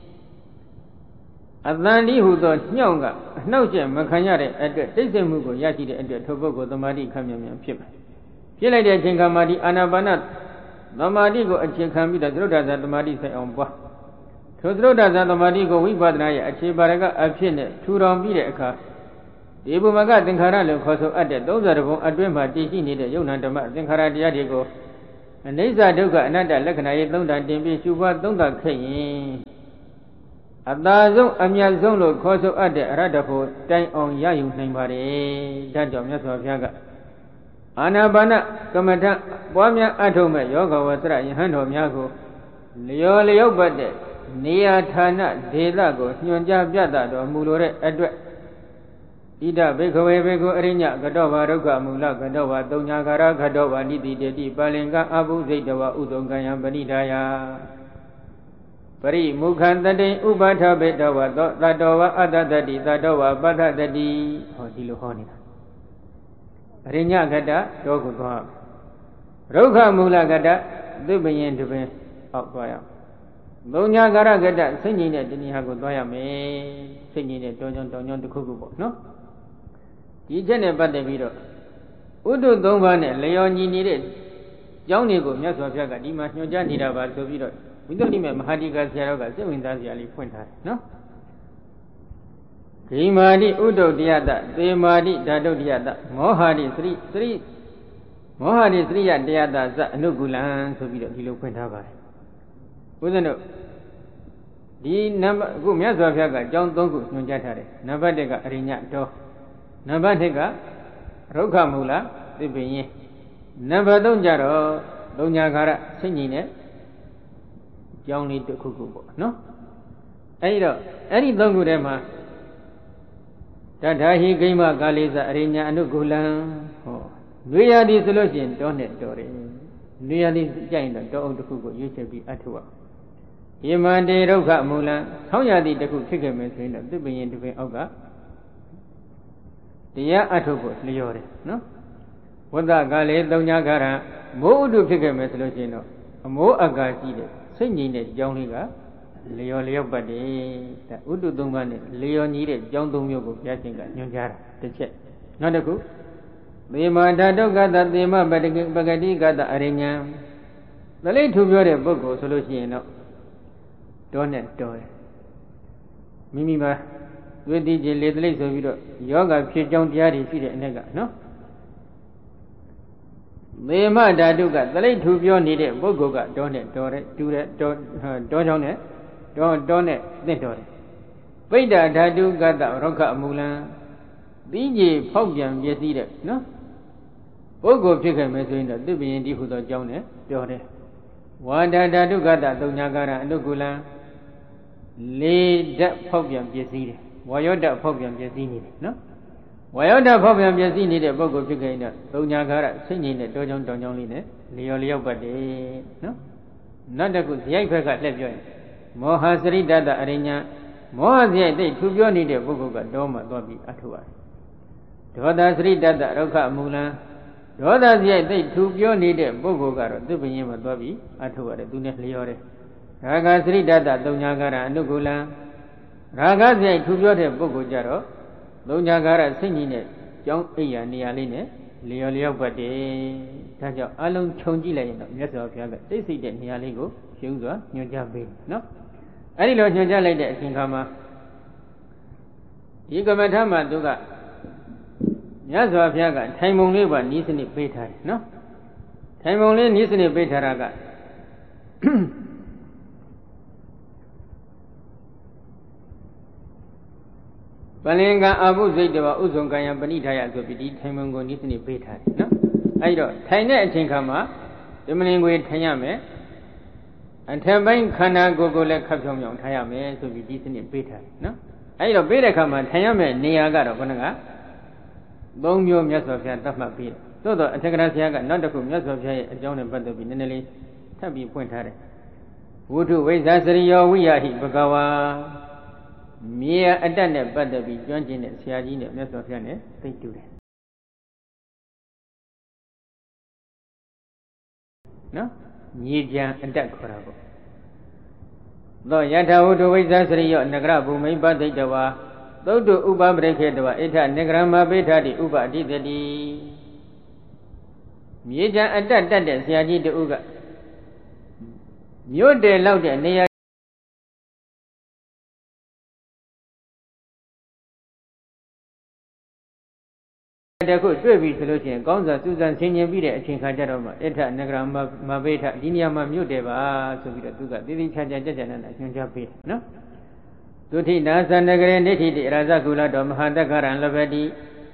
တဲ့အတန်ဒီဟုသောညှောင်းကအနှောက်အယှက်မခံရတဲ့အတွက်တိတ်ဆိတ်မှုကိုရရှိတဲ့အတွက်ထိုပုဂ္ဂိုလ်သမာဓိခံမြန်မြန်ဖြစ်မယ်ဖြစ်လိုက်တဲ့အချိန်ခါမှာဒီအာနာပါနသမာဓိကိုအခြေခံပြီးတော့သရုပ်ဒါဇသမာဓိဆိုင်အောင်ပွားထိုသရုပ်ဒါဇသမာဓိကိုဝိပဿနာရဲ့အခြေပါရကအဖြစ်နဲ့ထူထောင်ပြီးတဲ့အခါဒီဘုမကသင်္ခါရလို့ခေါ်ဆိုအပ်တဲ့30ဘုံအတွင်းမှာတည်ရှိနေတဲ့ယုံနာဓမ္မသင်္ခါရတရားတွေကိုအနိစ္စဒုက္ခအနတ္တလက္ခဏာရဲ့သုံးတန်တင်ပြီးရှုပွားသုံးသပ်ခဲ့ရင်အသာဆုံးအမြတ်ဆုံးလို့ခေါ်ဆိုအပ်တဲ့အရတ္တဖို့တိုင်အောင်ရယူနိုင်ပါတယ်ဒါကြောင့်မြတ်စွာဘုရားကအာနာပါနကမ္မထပွားများအထုတ်မဲ့ယောဂဝဆရယဟန်တော်များကိုလျော်လျောက်ပတ်တဲ့နေရာဌာနဒေသကိုညွှန်ကြားပြသတော်မူလိုတဲ့အတွက်ဣဒဘိခဝေဘေကုအရိညကတောဘာဒုက္ခမူလကတောဘာသုံးညာကာရကတောဘာနိတိတေတိပါလင်္ဂအဘုဇိတဝဥဒုံကံယံပဏိဒါယပရိမုခန္တတိဥပထဘေတဝသောတတောဝအတ္တတတိတတောဝပတ္ထတတိဟောဒီလိုဟောနေတာအရိညကတတောကိုသွားဒုက္ခမူလကတသစ်ပင်တပင်အောက်သွားရအောင်သုံးညာကာရကတစိတ်ငြိမ်တဲ့တရားကိုသွားရမယ်စိတ်ငြိမ်တဲ့တောကြောင့်တစ်ခုခုပေါ့နော်ဒီချက်နဲ့ပတ်သက်ပြီးတော့ဥဒ္ဓသုံးပါးနဲ့လျော်ညီနေတဲ့ကျောင်းတွေကိုမြတ်စွာဘုရားကဒီမှာညွှန်ကြားနေတာပါဆိုပြီးတော့ဝိသုဒ္ဓိမေမဟာတိကဆရာတော်ကစိတ်ဝင်စားစရာလေးဖွင့်ထားတယ်နော်ဂိမာတိဥဒ္ဓတယတသေမာတိဓာတုတယတမောဟာတိသရိယတယတဇအနုကုလံဆိုပြီးတော့ဒီလိုဖွင့်ထားပါတယ်ဦးဇင်းတို့ဒီနံပါတ်အခုမြတ်စွာဘုရားကအကြောင်း၃ခုညွှန်ကြားထားတယ်နံပါတ်၁ကအရိညတောနံပါတ်2ကရုက္ခမူလသစ်ပင်ရင်နံပါတ်3ကျတော့သုံးညာခါရစိတ်ငြိမ်တဲ့ကြောင်းလေးတစ်ခုခုပေါ့နော်အဲဒီတော့အဲ့ဒီ3ခုထဲမှာတထာဟိဂိမကာလိသအရိညာအနုကုလံဟောနွေရာသီဆိုလို့ရှိရင်တောနဲ့တော်တယ်နွေရာသီကြိုက်ရင်တော့တောအုပ်တစ်ခုကိုရွေးချယ်ပြီးအထုရယမန္တေရုက္ခမူလံဆောင်းရာသီတစ်ခုဖြစ်ခဲ့မယ်ဆိုရင်တော့သစ်ပင်ရင်တစ်ပင်အောက်ကတရားအထုတ်ဖို့လျော်တယ်နော်ဝတ္တကလည်းသုံးညာခါရမိုးဥဒုဖြစ်ခဲ့မယ်ဆိုလို့ရှိရင်တော့အမိုးအကာရှိတဲ့စိတ်ငြိမ်တဲ့ကြောင်းလေးကလျော်လျောက်ပတ်တယ်ဒါဥဒုသုံးပါးနဲ့လျော်ညီတဲ့ကြောင်းသုံးမျိုးကိုဘုရားရှင်ကညွှန်ကြားတာတစ်ချက်နောက်တစ်ခုသေမာဓာတုကတသေမပဂတိကတအရိညာသလိထူပြောတဲ့ပုဂ္ဂိုလ်ဆိုလို့ရှိရင်တော့တောနဲ့တော်တယ်မိမိမှာဝိတိကြီးလေသလိဆိုပြီးတော့ယောဂဖြစ်ကြောင်းတရားတွေရှိတဲ့အ ਨੇ ကနော်သေမဓာတုကသလိထူပြောနေတဲ့ပုဂ္ဂိုလ်ကတောနဲ့တော်တယ်တူတယ်တောချောင်းနဲ့တောနဲ့သင့်တော်တယ်ပိဋ္ဌဓာတုကတရုက္ခအမူလံသီးကြီးဖောက်ပြန်ပြည့်စည်တဲ့နော်ပုဂ္ဂိုလ်ဖြစ်ခဲ့မယ်ဆိုရင်တော့သစ်ပင်တိဟုသောအကြောင်းနဲ့ပြောတယ်ဝါဒဓာတုကတသုံးညာကာရအနုကုလံလေးဓာတ်ဖောက်ပြန်ပြည့်စည်တယ်ဝါယောဓာတ်ဖောက်ပြန်ပြည့်စည်နေတယ်နော်ဝါယောဓာတ်ဖောက်ပြန်ပြည့်စည်နေတဲ့ပုဂ္ဂိုလ်ဖြစ်ခဲ့ရင်တော့သုံးညာကာရစိတ်ငြိမ်တဲ့တောကြောင်းတောင်ကြောင်းလေးနဲ့လျော်လျောက်ပတ်တယ်နော်နောက်တစ်ခုဇယိုက်ဘက်ကလှည့်ပြောရင်မောဟစရိတတအရိညာမောဟဇယိုက်သိထူပြောနေတဲ့ပုဂ္ဂိုလ်ကတော့မှသွားပြီးအထုရတယ်ဒေါသစရိတတရုက္ခမူလံဒေါသဇယိုက်သိထူပြောနေတဲ့ပုဂ္ဂိုလ်ကတော့သစ်ပင်ရင်မှာသွားပြီးအထုရတယ်သူနဲ့လျော်တယ်ရာဂစရိတတသုံးညာကာရအနုကုလံရာဂဇယိုက်ထူပြောတဲ့ပုဂ္ဂိုလ်ကြတော့သုံးညာကာရစိတ်ကြီးနဲ့ကြောင်းအိယာနေရာလေးနဲ့လျော်လျောက်ပတ်တယ်ဒါကြောင့်အလုံးခြုံကြည့်လိုက်ရင်တော့မြတ်စွာဘုရားကတိတ်ဆိတ်တဲ့နေရာလေးကိုရှင်းစွာညွှန်ကြားပေးနော်အဲ့ဒီလိုညွှန်ကြားလိုက်တဲ့အချိန်ခါမှာဒီကမ္မထာမှာသူကမြတ်စွာဘုရားကထိုင်ပုံလေးပါနီးစနစ်ပေးထားတယ်နော်ထိုင်ပုံလေးနီးစနစ်ပေးထားတာကပလင်္ကာအဘုဇိတ်တဝဥဇုံကံယပဏိထာယဆိုပြီးဒီထိုင်ပုံကိုနီးစနစ်ပေးထားတယ်နော်အဲ့တော့ထိုင်တဲ့အချိန်ခါမှာဒီမလင်ကိုထိုင်ရမယ်အထက်ပိုင်းခန္ဓာကိုယ်ကိုလည်းခပ်ဖြောင်းဖြောင်းထားရမယ်ဆိုပြီးဒီစနစ်ပေးထားတယ်နော်အဲ့တော့ပေးတဲ့အခါမှာထိုင်ရမယ်နေရာကတော့ခဏကသုံးမျိုးမြတ်စွာဘုရားသတ်မှတ်ပေးတယ်သို့တော့အထက်ကရာဆရာကနောက်တစ်ခုမြတ်စွာဘုရားရဲ့အကြောင်းနဲ့ပတ်သက်ပြီးနည်းနည်းလေးထပ်ပြီးဖွင့်ထားတယ်ဝုထုဝိဇ္ဇာစရိယောဝိယဟိဘဂဝါမြေအတ္တနဲ့ပတ်သက်ပြီးကျွမ်းကျင်တဲ့ဆရာကြီးနဲ့မြတ်စွာဘုရားနဲ့သိတူတယ်နော်မြေကြံအတ္တခေါ်တာပေါ့သောယထာဝုထုဝိဇ္ဇာစရိယောနဂရဘူမိပသိတဝါသုတ္တဥပပရိခေတဝဣထနေဂရမပိဋ္ဌတိဥပအဓိတတိမြေကြံအတ္တတတ်တဲ့ဆရာကြီးတူကမြို့တယ်လောက်တဲ့နေရာတခုတွေ့ပြီဆိုလို့ရှိရင်ကောင်းစွာစူးစမ်းဆင်ခြင်ပြီးတဲ့အချိန်ခါကျတော့မှဣထနေဂရမပိဋ္ဌဒီနေရာမှာမြို့တယ်ပါဆိုပြီးတော့သူကတိတိကျကျကြကြနာနာညွှန်ကြားပေးတယ်နော်သုထိနာသနဂရေနိဋ္ဌိတိရာဇကုလတော်မဟာတက္ကရံလဘတိ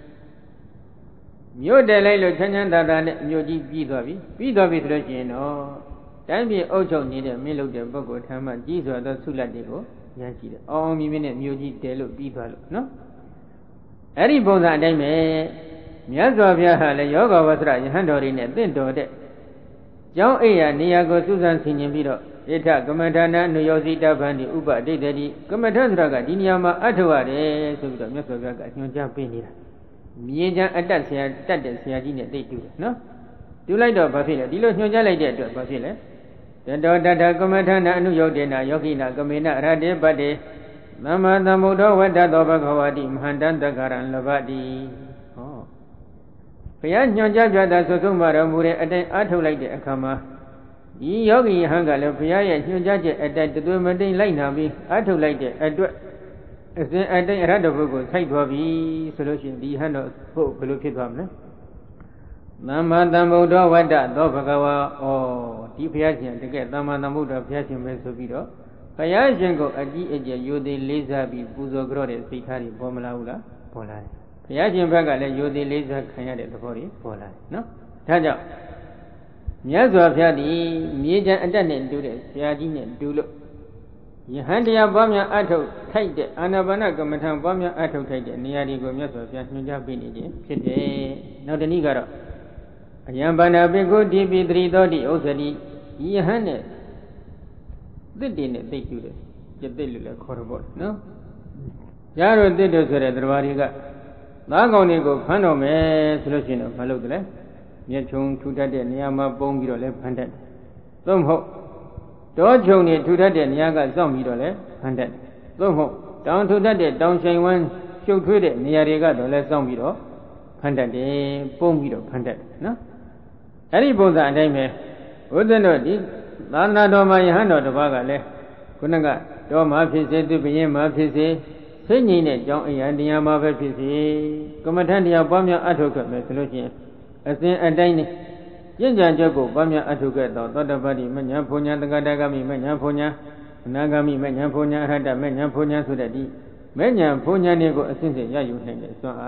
မြို့တယ်လိုက်လို့ချမ်းချမ်းသာသာနဲ့မြို့ကြီးပြီးသွားပြီဆိုလို့ရှိရင်တော့တိုင်းပြည်အုပ်ချုပ်နေတဲ့မင်းလုပ်တဲ့ပုဂ္ဂိုလ်ထမ်းမှကြီးစွာသောဆုလတ်တွေကိုရရှိတယ်အောင်မြင်မြင်နဲ့မြို့ကြီးတယ်လို့ပြီးသွားလို့နော်အဲ့ဒီပုံစံအတိုင်းပဲမြတ်စွာဘုရားဟာလည်းယောဂဝဆရယဟန်တော်တွေနဲ့တင့်တော်တဲ့ကျောင်းအိယာနေရာကိုစူးစမ်းဆင်ခြင်ပြီးတော့ဣထကမ္မထာနာနုယောဇိတဗန္တိဥပအဋ္ဌိတတိကမ္မထာဆိုတာကဒီနေရာမှာအထောက်ရတယ်ဆိုပြီးတော့မြတ်စွာဘုရားကညွှန်ကြားပေးနေတာမြေချမ်းအတ္တဆရာတတ်တဲ့ဆရာကြီးနဲ့သိတူတယ်နော်တူလိုက်တော့ဘာဖြစ်လဲဒီလိုညွှန်ကြားလိုက်တဲ့အတွက်ဘာဖြစ်လဲတတောတထကမ္မထာနာအနုယောဒေနာယောဂိနာကမေနအရတေပတ္တေသမ္မာသမ္ဗုဒ္ဓဝတ္တသောဘဂဝတိမဟာတန္တက္ကရံလဘတိဟောဘုရားညွှန်ကြားပြတာဆိုဆုံးမတော်မူတဲ့အတိုင်းအားထုတ်လိုက်တဲ့အခါမှာဒီယောဂီဟန်ကလည်းဘုရားရဲ့ညွှန်ကြားချက်အတိုင်းတသွေမတိန်လိုက်နာပြီးအားထုတ်လိုက်တဲ့အတွက်အစဉ်အတိုင်းအရဟတဘုကိုစိုက်သွားပြီဆိုလို့ရှိရင်ဒီဟန်တော့ဟုတ်ဘယ်လိုဖြစ်သွားမလဲသမ္မာသမ္ဗုဒ္ဓဝတ္တသောဘဂဝါဩဒီဘုရားရှင်တကယ်သမ္မာသမ္ဗုဒ္ဓဘုရားရှင်ပဲဆိုပြီးတော့ဘုရားရှင်ကိုအကြီးအကျယ်ယိုသေးလေးစားပြီးပူဇော်ကြတဲ့စိတ်ထားတွေပေါ်မလာဘူးလားပေါ်လာတယ်ဘုရားရှင်ဘက်ကလည်းယိုသေးလေးစားခံရတဲ့သဘောတွေပေါ်လာတယ်နော်ဒါကြောင့်မြတ်စွာဘုရားဒီမြေကြံအတ္တနဲ့တူတဲ့ဆရာကြီးနဲ့တူလို့ယဟန်တရားပွားများအထုတ်ထိုက်တဲ့အာနာပါနကမ္မထံပွားများအထုတ်ထိုက်တဲ့နေရာတွေကိုမြတ်စွာဘုရားညွှန်ကြားပေးနေခြင်းဖြစ်တယ်နောက်တနည်းကတော့အယံဘာနာပိကုတိပိတရိသောတိဥစ္စတိယဟန်နဲ့သစ်တွေနဲ့သိတူတယ်ကျက်သစ်လို့လည်းခေါ်ရပေါ့နော်ရတော့သစ်တို့ဆိုတဲ့တရားတွေကသားကောင်တွေကိုဖမ်းတော်မယ်ဆိုလို့ရှိရင်တော့မလုပ်တယ်လေမျက်ချုံထူထပ်တဲ့နေရာမှာပုံပြီးတော့လည်းဖမ်းတတ်တယ်သို့မဟုတ်တောချုံတွေထူထပ်တဲ့နေရာကစောင့်ပြီးတော့လည်းဖမ်းတတ်တယ်သို့မဟုတ်တောင်ထူထပ်တဲ့တောင်ဆိုင်ဝမ်းရှုပ်ထွေးတဲ့နေရာတွေကတော့လည်းစောင့်ပြီးတော့ဖမ်းတတ်တယ်ပုံပြီးတော့ဖမ်းတတ်တယ်နော်အဲ့ဒီပုံစံအတိုင်းပဲဘုဒ္ဓတို့ဒီသာသနာတော်မှာယဟန်တော်တစ်ပါးကလည်းခုနကတော်မှာဖြစ်စေသူဘုရင်မှာဖြစ်စေစိတ်ငြိမ်တဲ့ကြောင်းအရာတရားမှာပဲဖြစ်စေကမ္မထတရားပွားများအထောက်ခဲ့မယ်ဆိုလို့ရှိရင်အစဉ်အတိုင်းနဲ့ကျင့်ကြံချက်ကိုပွားများအထောက်ခဲ့တော့သောတပတ္တိမဉ္ဇဉ်ဘုံညာတက္ကတဂမိမဉ္ဇဉ်ဘုံညာအနာဂမိမဉ္ဇဉ်ဘုံညာအရဟတမဉ္ဇဉ်ဘုံညာဆိုတဲ့ဒီမဉ္ဇဉ်ဘုံညာတွေကိုအစဉ်စဉ်ရယူနိုင်တဲ့စွမ်းအား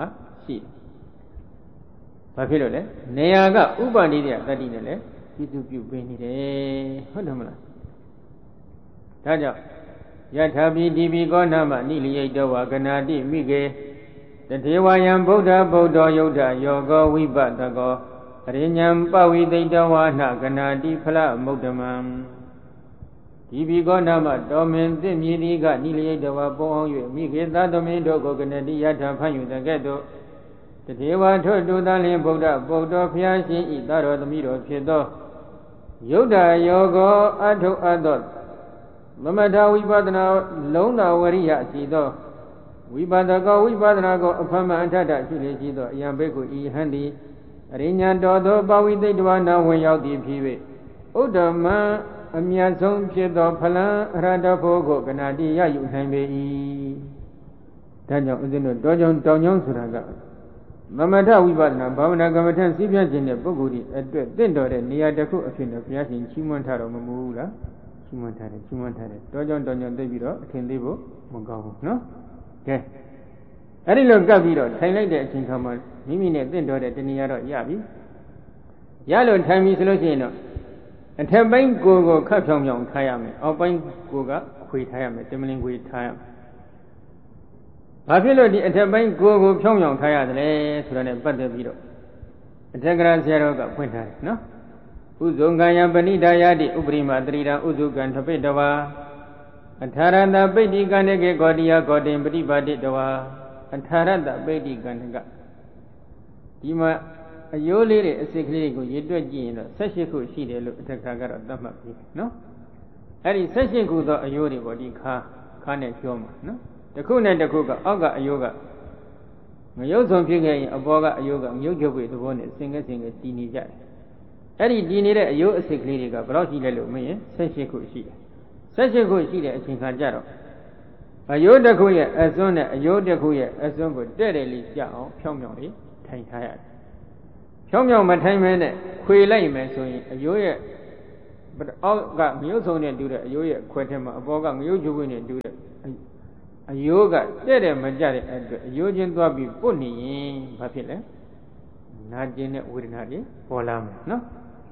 ရှိဘာဖြစ်လို့လဲနေရာကဥပနိဒေယတတ္တိနဲ့လည်းပြုစုပြုပေးနေတယ်ဟုတ်တယ်မလားဒါကြောင့်ယထာပိတိပိကောနာမနိလိယိတောဝကနာတိမိကေတထေဝယံဗုဒ္ဓဗုဒ္ဓယုဒ္ဓယောဂောဝိပတကောအရိညံပဝိသိတဝါနှကနာတိဖလမုဒ္ဓမံဒီပိကောနာမတော်မင်သင့်မြည်ဒီကနိလိယိတောဝပုံအောင်၍မိကေသသမင်းတို့ကိုကနတိယထာဖန်ယူတဲ့ကဲ့သို့တထေဝထွတ်တူသလင်ဗုဒ္ဓဗုဒ္ဓဖျားရှင်ဤသာတော်သမီးတော်ဖြစ်သောယုဒ္ဓယောဂောအထုအပ်သောမမထာဝိပဿနာလုံးသာဝရိယရှိသောဝိပဿကောဝိပဿနာကိုအဖမအထထရှိလေရှိသောအယံဘိက္ခုဤဟံတိအရိညာတော်သောပဝိသိတဝနာဝင်ရောက်သည်ဖြစ်၍ဥဒ္ဓမံအမြတ်ဆုံးဖြစ်သောဖလံအရဟတဖို့ကိုကနာတိရယူနိုင်ပေ၏ဒါကြောင့်ဦးဇင်းတို့တောကြောင့်တောင်ကြောင့်ဆိုတာကမမထဝိပဿနာဘာဝနာကမ္မထံစီးပြခြင်းတဲ့ပုဂ္ဂိုလ်ဒီအတွက်တင့်တော်တဲ့နေရာတစ်ခုအဖြစ်နဲ့ဘုရားရှင်ချီးမွမ်းထားတော်မမူဘူးလားချီးမွမ်းထားတယ်တောကြောင့်တောင်ကြောင့်သိပြီးတော့အထင်သေးဖို့မကောင်းဘူးနော်ကဲအဲ့ဒီလိုကပ်ပြီးတော့ထိုင်လိုက်တဲ့အချိန်ခါမှာမိမိနဲ့တင့်တော်တဲ့တဏှာတော့ရပြီရလို့ထိုင်ပြီဆိုလို့ရှိရင်တော့အထက်ပိုင်းကိုယ်ကိုခတ်ဖြောင်ဖြောင်ထားရမယ်အောက်ပိုင်းကိုယ်ကခွေထားရမယ်တမလင်ခွေထားရမယ်ဘာဖြစ်လို့ဒီအထက်ပိုင်းကိုယ်ကိုဖြောင်ဖြောင်ထားရတယ်လဲဆိုတာနဲ့ပတ်သက်ပြီးတော့အထက်ကရာဆရာတော်ကဖွင့်ထားတယ်နော်ဥဇုံကံယပဏိဒါယတိဥပရိမတရိတာဥဇုကံထပိတဝါအထာရတပိဋိကံတေကောတိယကောတိပฏิပါတိတဝါအထာရတပိဋိကံကဒီမှာအယိုးလေးတွေအစစ်ကလေးတွေကိုရေတွက်ကြည့်ရင်တော့18ခုရှိတယ်လို့အထက်ကရာကတော့သတ်မှတ်ပြီးနော်အဲ့ဒီ18ခုသောအယိုးတွေပေါ့ဒီခါနဲ့ပြောမှာနော်တစ်ခုနဲ့တစ်ခုကအောက်ကအယိုးကငရုတ်ဆုံးဖြစ်ခဲ့ရင်အပေါ်ကအယိုးကမြုပ်ချုပ်ပြီးသဘောနဲ့စင်ကဲတည်နေကြတယ်အဲ့ဒီတည်နေတဲ့အယိုးအစစ်ကလေးတွေကဘယ်လောက်ရှိလဲလို့မင်း18ခုရှိတယ်18ခုရှိတဲ့အချိန်ခါကျတော့အယိုးတစ်ခုရဲ့အစွန်းနဲ့အယိုးတစ်ခုရဲ့အစွန်းကိုတဲ့တယ်လေးကြအောင်ဖြောင်းဖြောင်းလေးထိုင်ထားရတယ်ဖြောင်းဖြောင်းမထိုင်မဲနဲ့ခွေလိုက်မယ်ဆိုရင်အယိုးရဲ့အောက်ကမြုပ်ဆုံးနဲ့တူတဲ့အယိုးရဲ့ခွဲထဲမှာအပေါ်ကငရုတ်ချုပ်နဲ့တူတဲ့အယိုးကတဲ့တယ်မကြတဲ့အတွက်အယိုးချင်းသွားပြီးပုတ်နေရင်ဘာဖြစ်လဲနာကျင်တဲ့ဝေဒနာတွေပေါ်လာမယ်နော်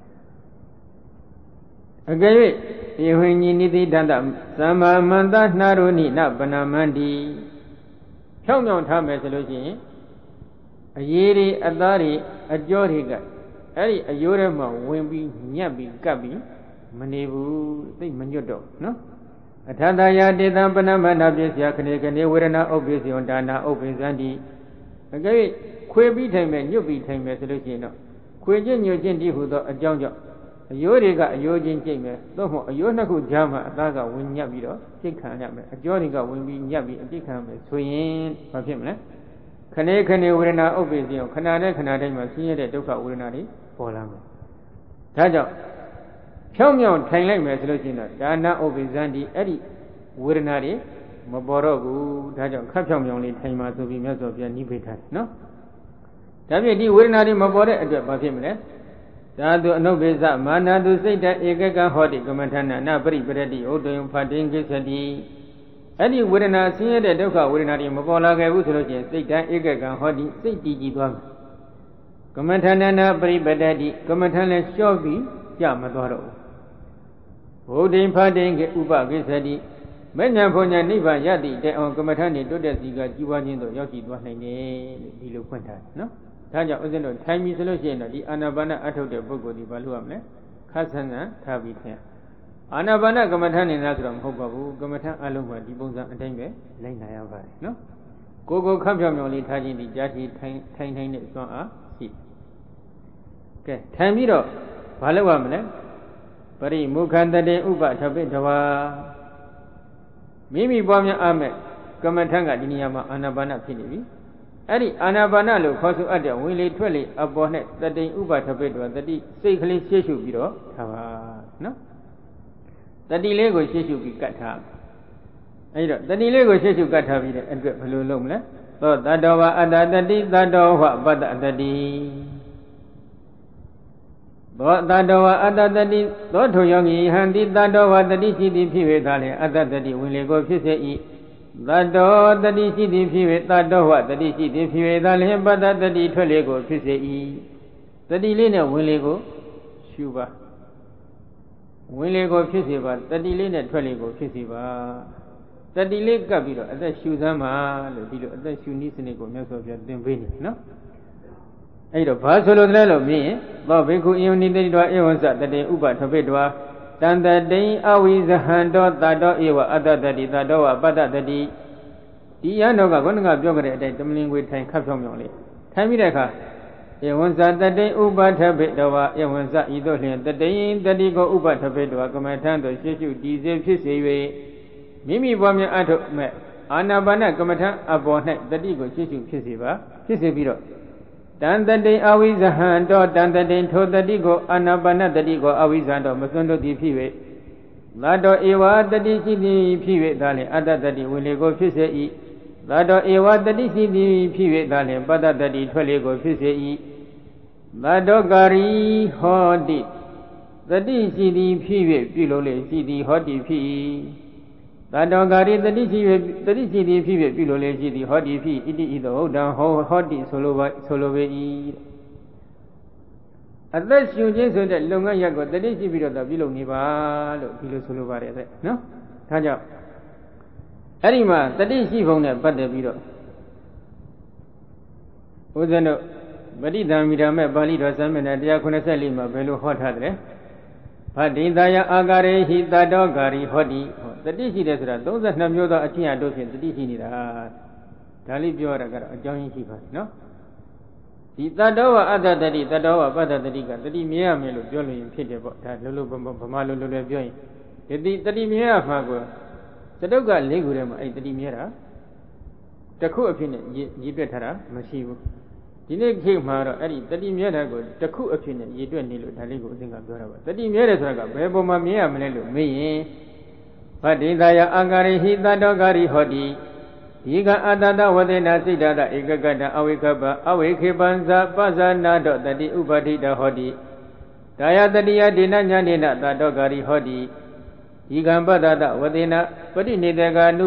အကယ်၍ဧဝံညိနိတိတန္တသမ္မာမန္တနှာရုဏိနပဏမန္တိဖြောင်းဖြောင်းထားမယ်ဆိုလို့ရှိရင်အရေးတွေအသားတွေအကြောတွေကအဲ့ဒီအယိုးထဲမှာဝင်ပြီးညက်ပြီးကပ်ပြီးမနေဘူးသိမညွတ်တော့နော်အထတယာတေတံပဏမနာပစ္စယခဏေခဏေဝေဒနာဥပ္ပစ္စယောဒါနာဥပ္ပိသန္တိအကယ်၍ခွေပြီးထိုင်မယ်ညွတ်ပြီးထိုင်မယ်ဆိုလို့ရှိရင်တော့ခွေချင်းညွတ်ချင်းတည်းဟူသောအကြောင်းကြောင့်အယိုးတွေကအယိုးချင်းကျိတ်မယ်သို့မဟုတ်အယိုးနှစ်ခုကြားမှာအသားကဝင်ညက်ပြီးတော့ကျိတ်ခံရမယ်အကြောတွေကဝင်ပြီးညက်ပြီးအကျိတ်ခံရမယ်ဆိုရင်ဘာဖြစ်မလဲခဏေခဏေဝေဒနာဥပ္ပစ္စယောခဏနဲ့ခဏတိုင်းမှာဆင်းရဲတဲ့ဒုက္ခဝေဒနာတွေပေါ်လာမယ်ဒါကြောင့်ဖြောင်းမြောင်းထိုင်လိုက်မယ်ဆိုလို့ရှိရင်တော့ဒါနဥပ္ပိသန္တိအဲ့ဒီဝေဒနာတွေမပေါ်တော့ဘူးဒါကြောင့်ခပ်ဖြောင်းမြောင်းလေးထိုင်ပါဆိုပြီးမြတ်စွာဘုရားနိဗ္ဗာန်ထားတယ်နော်ဒါဖြင့်ဒီဝေဒနာတွေမပေါ်တဲ့အတွက်ဘာဖြစ်မလဲသာတုအနုပ္ပိသမာနတုစိတ်တဧကကံဟောတိကမ္မထာနာနပရိပရတိဥဒ္ဒယံဖတ်တင်ကိစ္စတိအဲ့ဒီဝေဒနာဆင်းရဲတဲ့ဒုက္ခဝေဒနာတွေမပေါ်လာခဲ့ဘူးဆိုလို့ရှိရင်စိတ်တဧကကံဟောတိစိတ်တည်ကြည်သွားမယ်ကမ္မထာနာပရိပရတိကမ္မထာလည်းလျှော့ပြီးကြမသွားတော့ဘူးဘုဒ္ဓံဖတ်တင်ကိဥပကိစ္စတိမဉ္ဇဉ်ဘုံညာနိဗ္ဗာန်ရတိတဲ့အောင်ကမ္မထာနေတိုးတက်စီကကြီးပွားခြင်းတို့ရောက်ရှိသွားနိုင်တယ်လို့ဒီလိုဖွင့်ထားတယ်နော်ဒါကြောင့်ဥစဉ်တို့ထိုင်ပြီဆိုလို့ရှိရင်တော့ဒီအာနာပါနအထုတ်တဲ့ပုဂ္ဂိုလ်ဒီဘာလို့ရမလဲခတ်ဆန်းဆန်းထားပြီးခင်အာနာပါနကမ္မထာနေလားဆိုတော့မဟုတ်ပါဘူးကမ္မထာအလုံးကဒီပုံစံအတိုင်းပဲလိုက်နာရပါတယ်နော်ကိုယ်ခပ်ဖြောင်ဖြောင်လေးထားခြင်းဒီကြားရှိထိုင်တဲ့စွမ်းအားရှိကဲထိုင်ပြီးတော့ဘာလုပ်ရမလဲပရိမုခန္တတေဥပထပိတဝါမိမိပွားများအားမဲ့ကမ္မထံကဒီနေရာမှာအာနာပါနဖြစ်နေပြီအဲ့ဒီအာနာပါနလို့ခေါ်ဆိုအပ်တဲ့ဝင်လေထွက်လေအပေါ်နဲ့တတိဥပထပိတဝါတတိစိတ်ကလေးရှေ့ရှုပြီးတော့ထားပါနော်တတိလေးကိုရှေ့ရှုပြီးကတ်ထားအဲ့တော့တတိလေးကိုရှေ့ရှုကတ်ထားပြီးတဲ့အတွက်ဘယ်လိုလုပ်မလဲသောတတ္တဝါအတ္တတတိတတ္တောဟပတ္တတတိသောတတ္တဝါအတ္တတတိသောထိုယောဂီဟံတိတတ္တဝါတတိရှိသည်ဖြစ်၍သာလေအတ္တတတိဝင်လေကိုဖြစ်စေ၏သတ္တောတတိရှိသည်ဖြစ်၍သတ္တောဝတတိရှိသည်ဖြစ်၍သာလျှင်ပတ္တတတိထွက်လေကိုဖြစ်စေ၏တတိလေးနဲ့ဝင်လေကိုရှုပါဝင်လေကိုဖြစ်စေပါတတိလေးနဲ့ထွက်လေကိုဖြစ်စေပါတတိလေးကပ်ပြီးတော့အသက်ရှုစမ်းပါလို့ဒီလိုအသက်ရှုနည်းစနစ်ကိုမြတ်စွာဘုရားသင်ပေးနေနော်အဲ့တော့ဘာဆိုလို့လဲလို့မြင်ရင်သောဘိက္ခုယုန်နိတိတောဧဝံစတတေဥပထပိတောတန်တတိအဝိဇဟံတောတတောဧဝအတ္တတတိတတောဝပတ္တတတိဒီရန်တော်ကဘုန်းကပြောကြတဲ့အတိုင်းတမလင်ကိုထိုင်ခတ်ဖြောင်းဖြောင်းလေးထိုင်ပြီးတဲ့အခါဧဝံစတတေဥပထပိတောဧဝံစဤသို့လျှင်တတိတတိကိုဥပထပိတောကမ္မထံသို့ရှေ့ရှုတည်စေဖြစ်စေ၍မိမိပွားများအထုမဲ့အာနာပါနကမ္မထံအပေါ်၌တတိကိုရှေ့ရှုဖြစ်စေပါဖြစ်စေပြီးတော့တန်တတိအဝိဇဟံတောတန်တတိထိုတတိကိုအာနာပါနတတိကိုအဝိဇ္ဇံတော်မစွန့်တို့သည်ဖြစ်၍သာတောဧဝတတိရှိသည်ဖြစ်၍ဒါလင်အတ္တတတိဝင်လေကိုဖြစ်စေ၏သာတောဧဝတတိရှိသည်ဖြစ်၍ဒါလင်ပတ္တတတိထွက်လေကိုဖြစ်စေ၏သာတောကာရီဟောတိတတိရှိသည်ဖြစ်၍ပြုလို့လေရှိသည်ဟောတိဖြစ်၏သာတောကာရီတတိရှိသည်ဖြစ်၍ပြုလို့လေရှိသည်ဟောတိဖြစ်ဣတိဣသောဟုတ်တံဟောတိဆိုလိုပေ၏အသက်ရှင်ခြင်းဆိုတဲ့လုပ်ငန်းရပ်ကိုတတိရှိပြီးတော့ပြုလုပ်နေပါလို့ဒီလိုဆိုလိုပါတယ်တဲ့နော်ဒါကြောင့်အဲ့ဒီမှာတတိရှိပုံနဲ့ပတ်သက်ပြီးတော့ဦးဇင်းတို့ပဋိသင်္မိဓမ္မပါဠိတော်စံမျက်နှာ184မှာဘယ်လိုဟောထားတယ်ဗတ္တိတာယအာဂရေဟိတတောဂာရိဟောတိတတိရှိတယ်ဆိုတာ32မျိုးသောအချင်းအတို့ဖြင့်တတိရှိနေတာဒါလေးပြောရတာကတော့အကြောင်းရင်းရှိပါတယ်နော်ဒီတတ္တဝအတ္တတတိတတ္တဝပတ္တတတိကတတိမြဲရမယ်လို့ပြောလို့ရင်ဖြစ်တယ်ပေါ့ဒါလုံးဗမာလိုပြောရင်ဒီတတိမြဲရမှာကိုသတုတ်က၄ခုထဲမှာအဲ့တတိမြဲတာတစ်ခုအဖြစ်နဲ့ရည်တွက်ထားတာမရှိဘူးဒီနေ့ခေတ်မှာတော့အဲ့ဒီတတိမြဲတာကိုတစ်ခုအဖြစ်နဲ့ရည်တွက်နေလို့ဒါလေးကိုအသင်ကပြောတာပါတတိမြဲတယ်ဆိုတာကဘယ်ပုံမှာမြဲရမလဲလို့မေးရင်ဗတ္တိတာယအဂရိဟိတတောဂာရိဟောတိဒီကအတ္တတဝဒေနာစိတ္တတဧကကတအဝိကပအဝိခေပံဇပဇာနာတောတတိဥပတိတဟောတိဒါယတတိယဒေနညာနေနတတောဂာရိဟောတိဒီကံပတ္တတဝဒေနာပရိနိဒေကာနု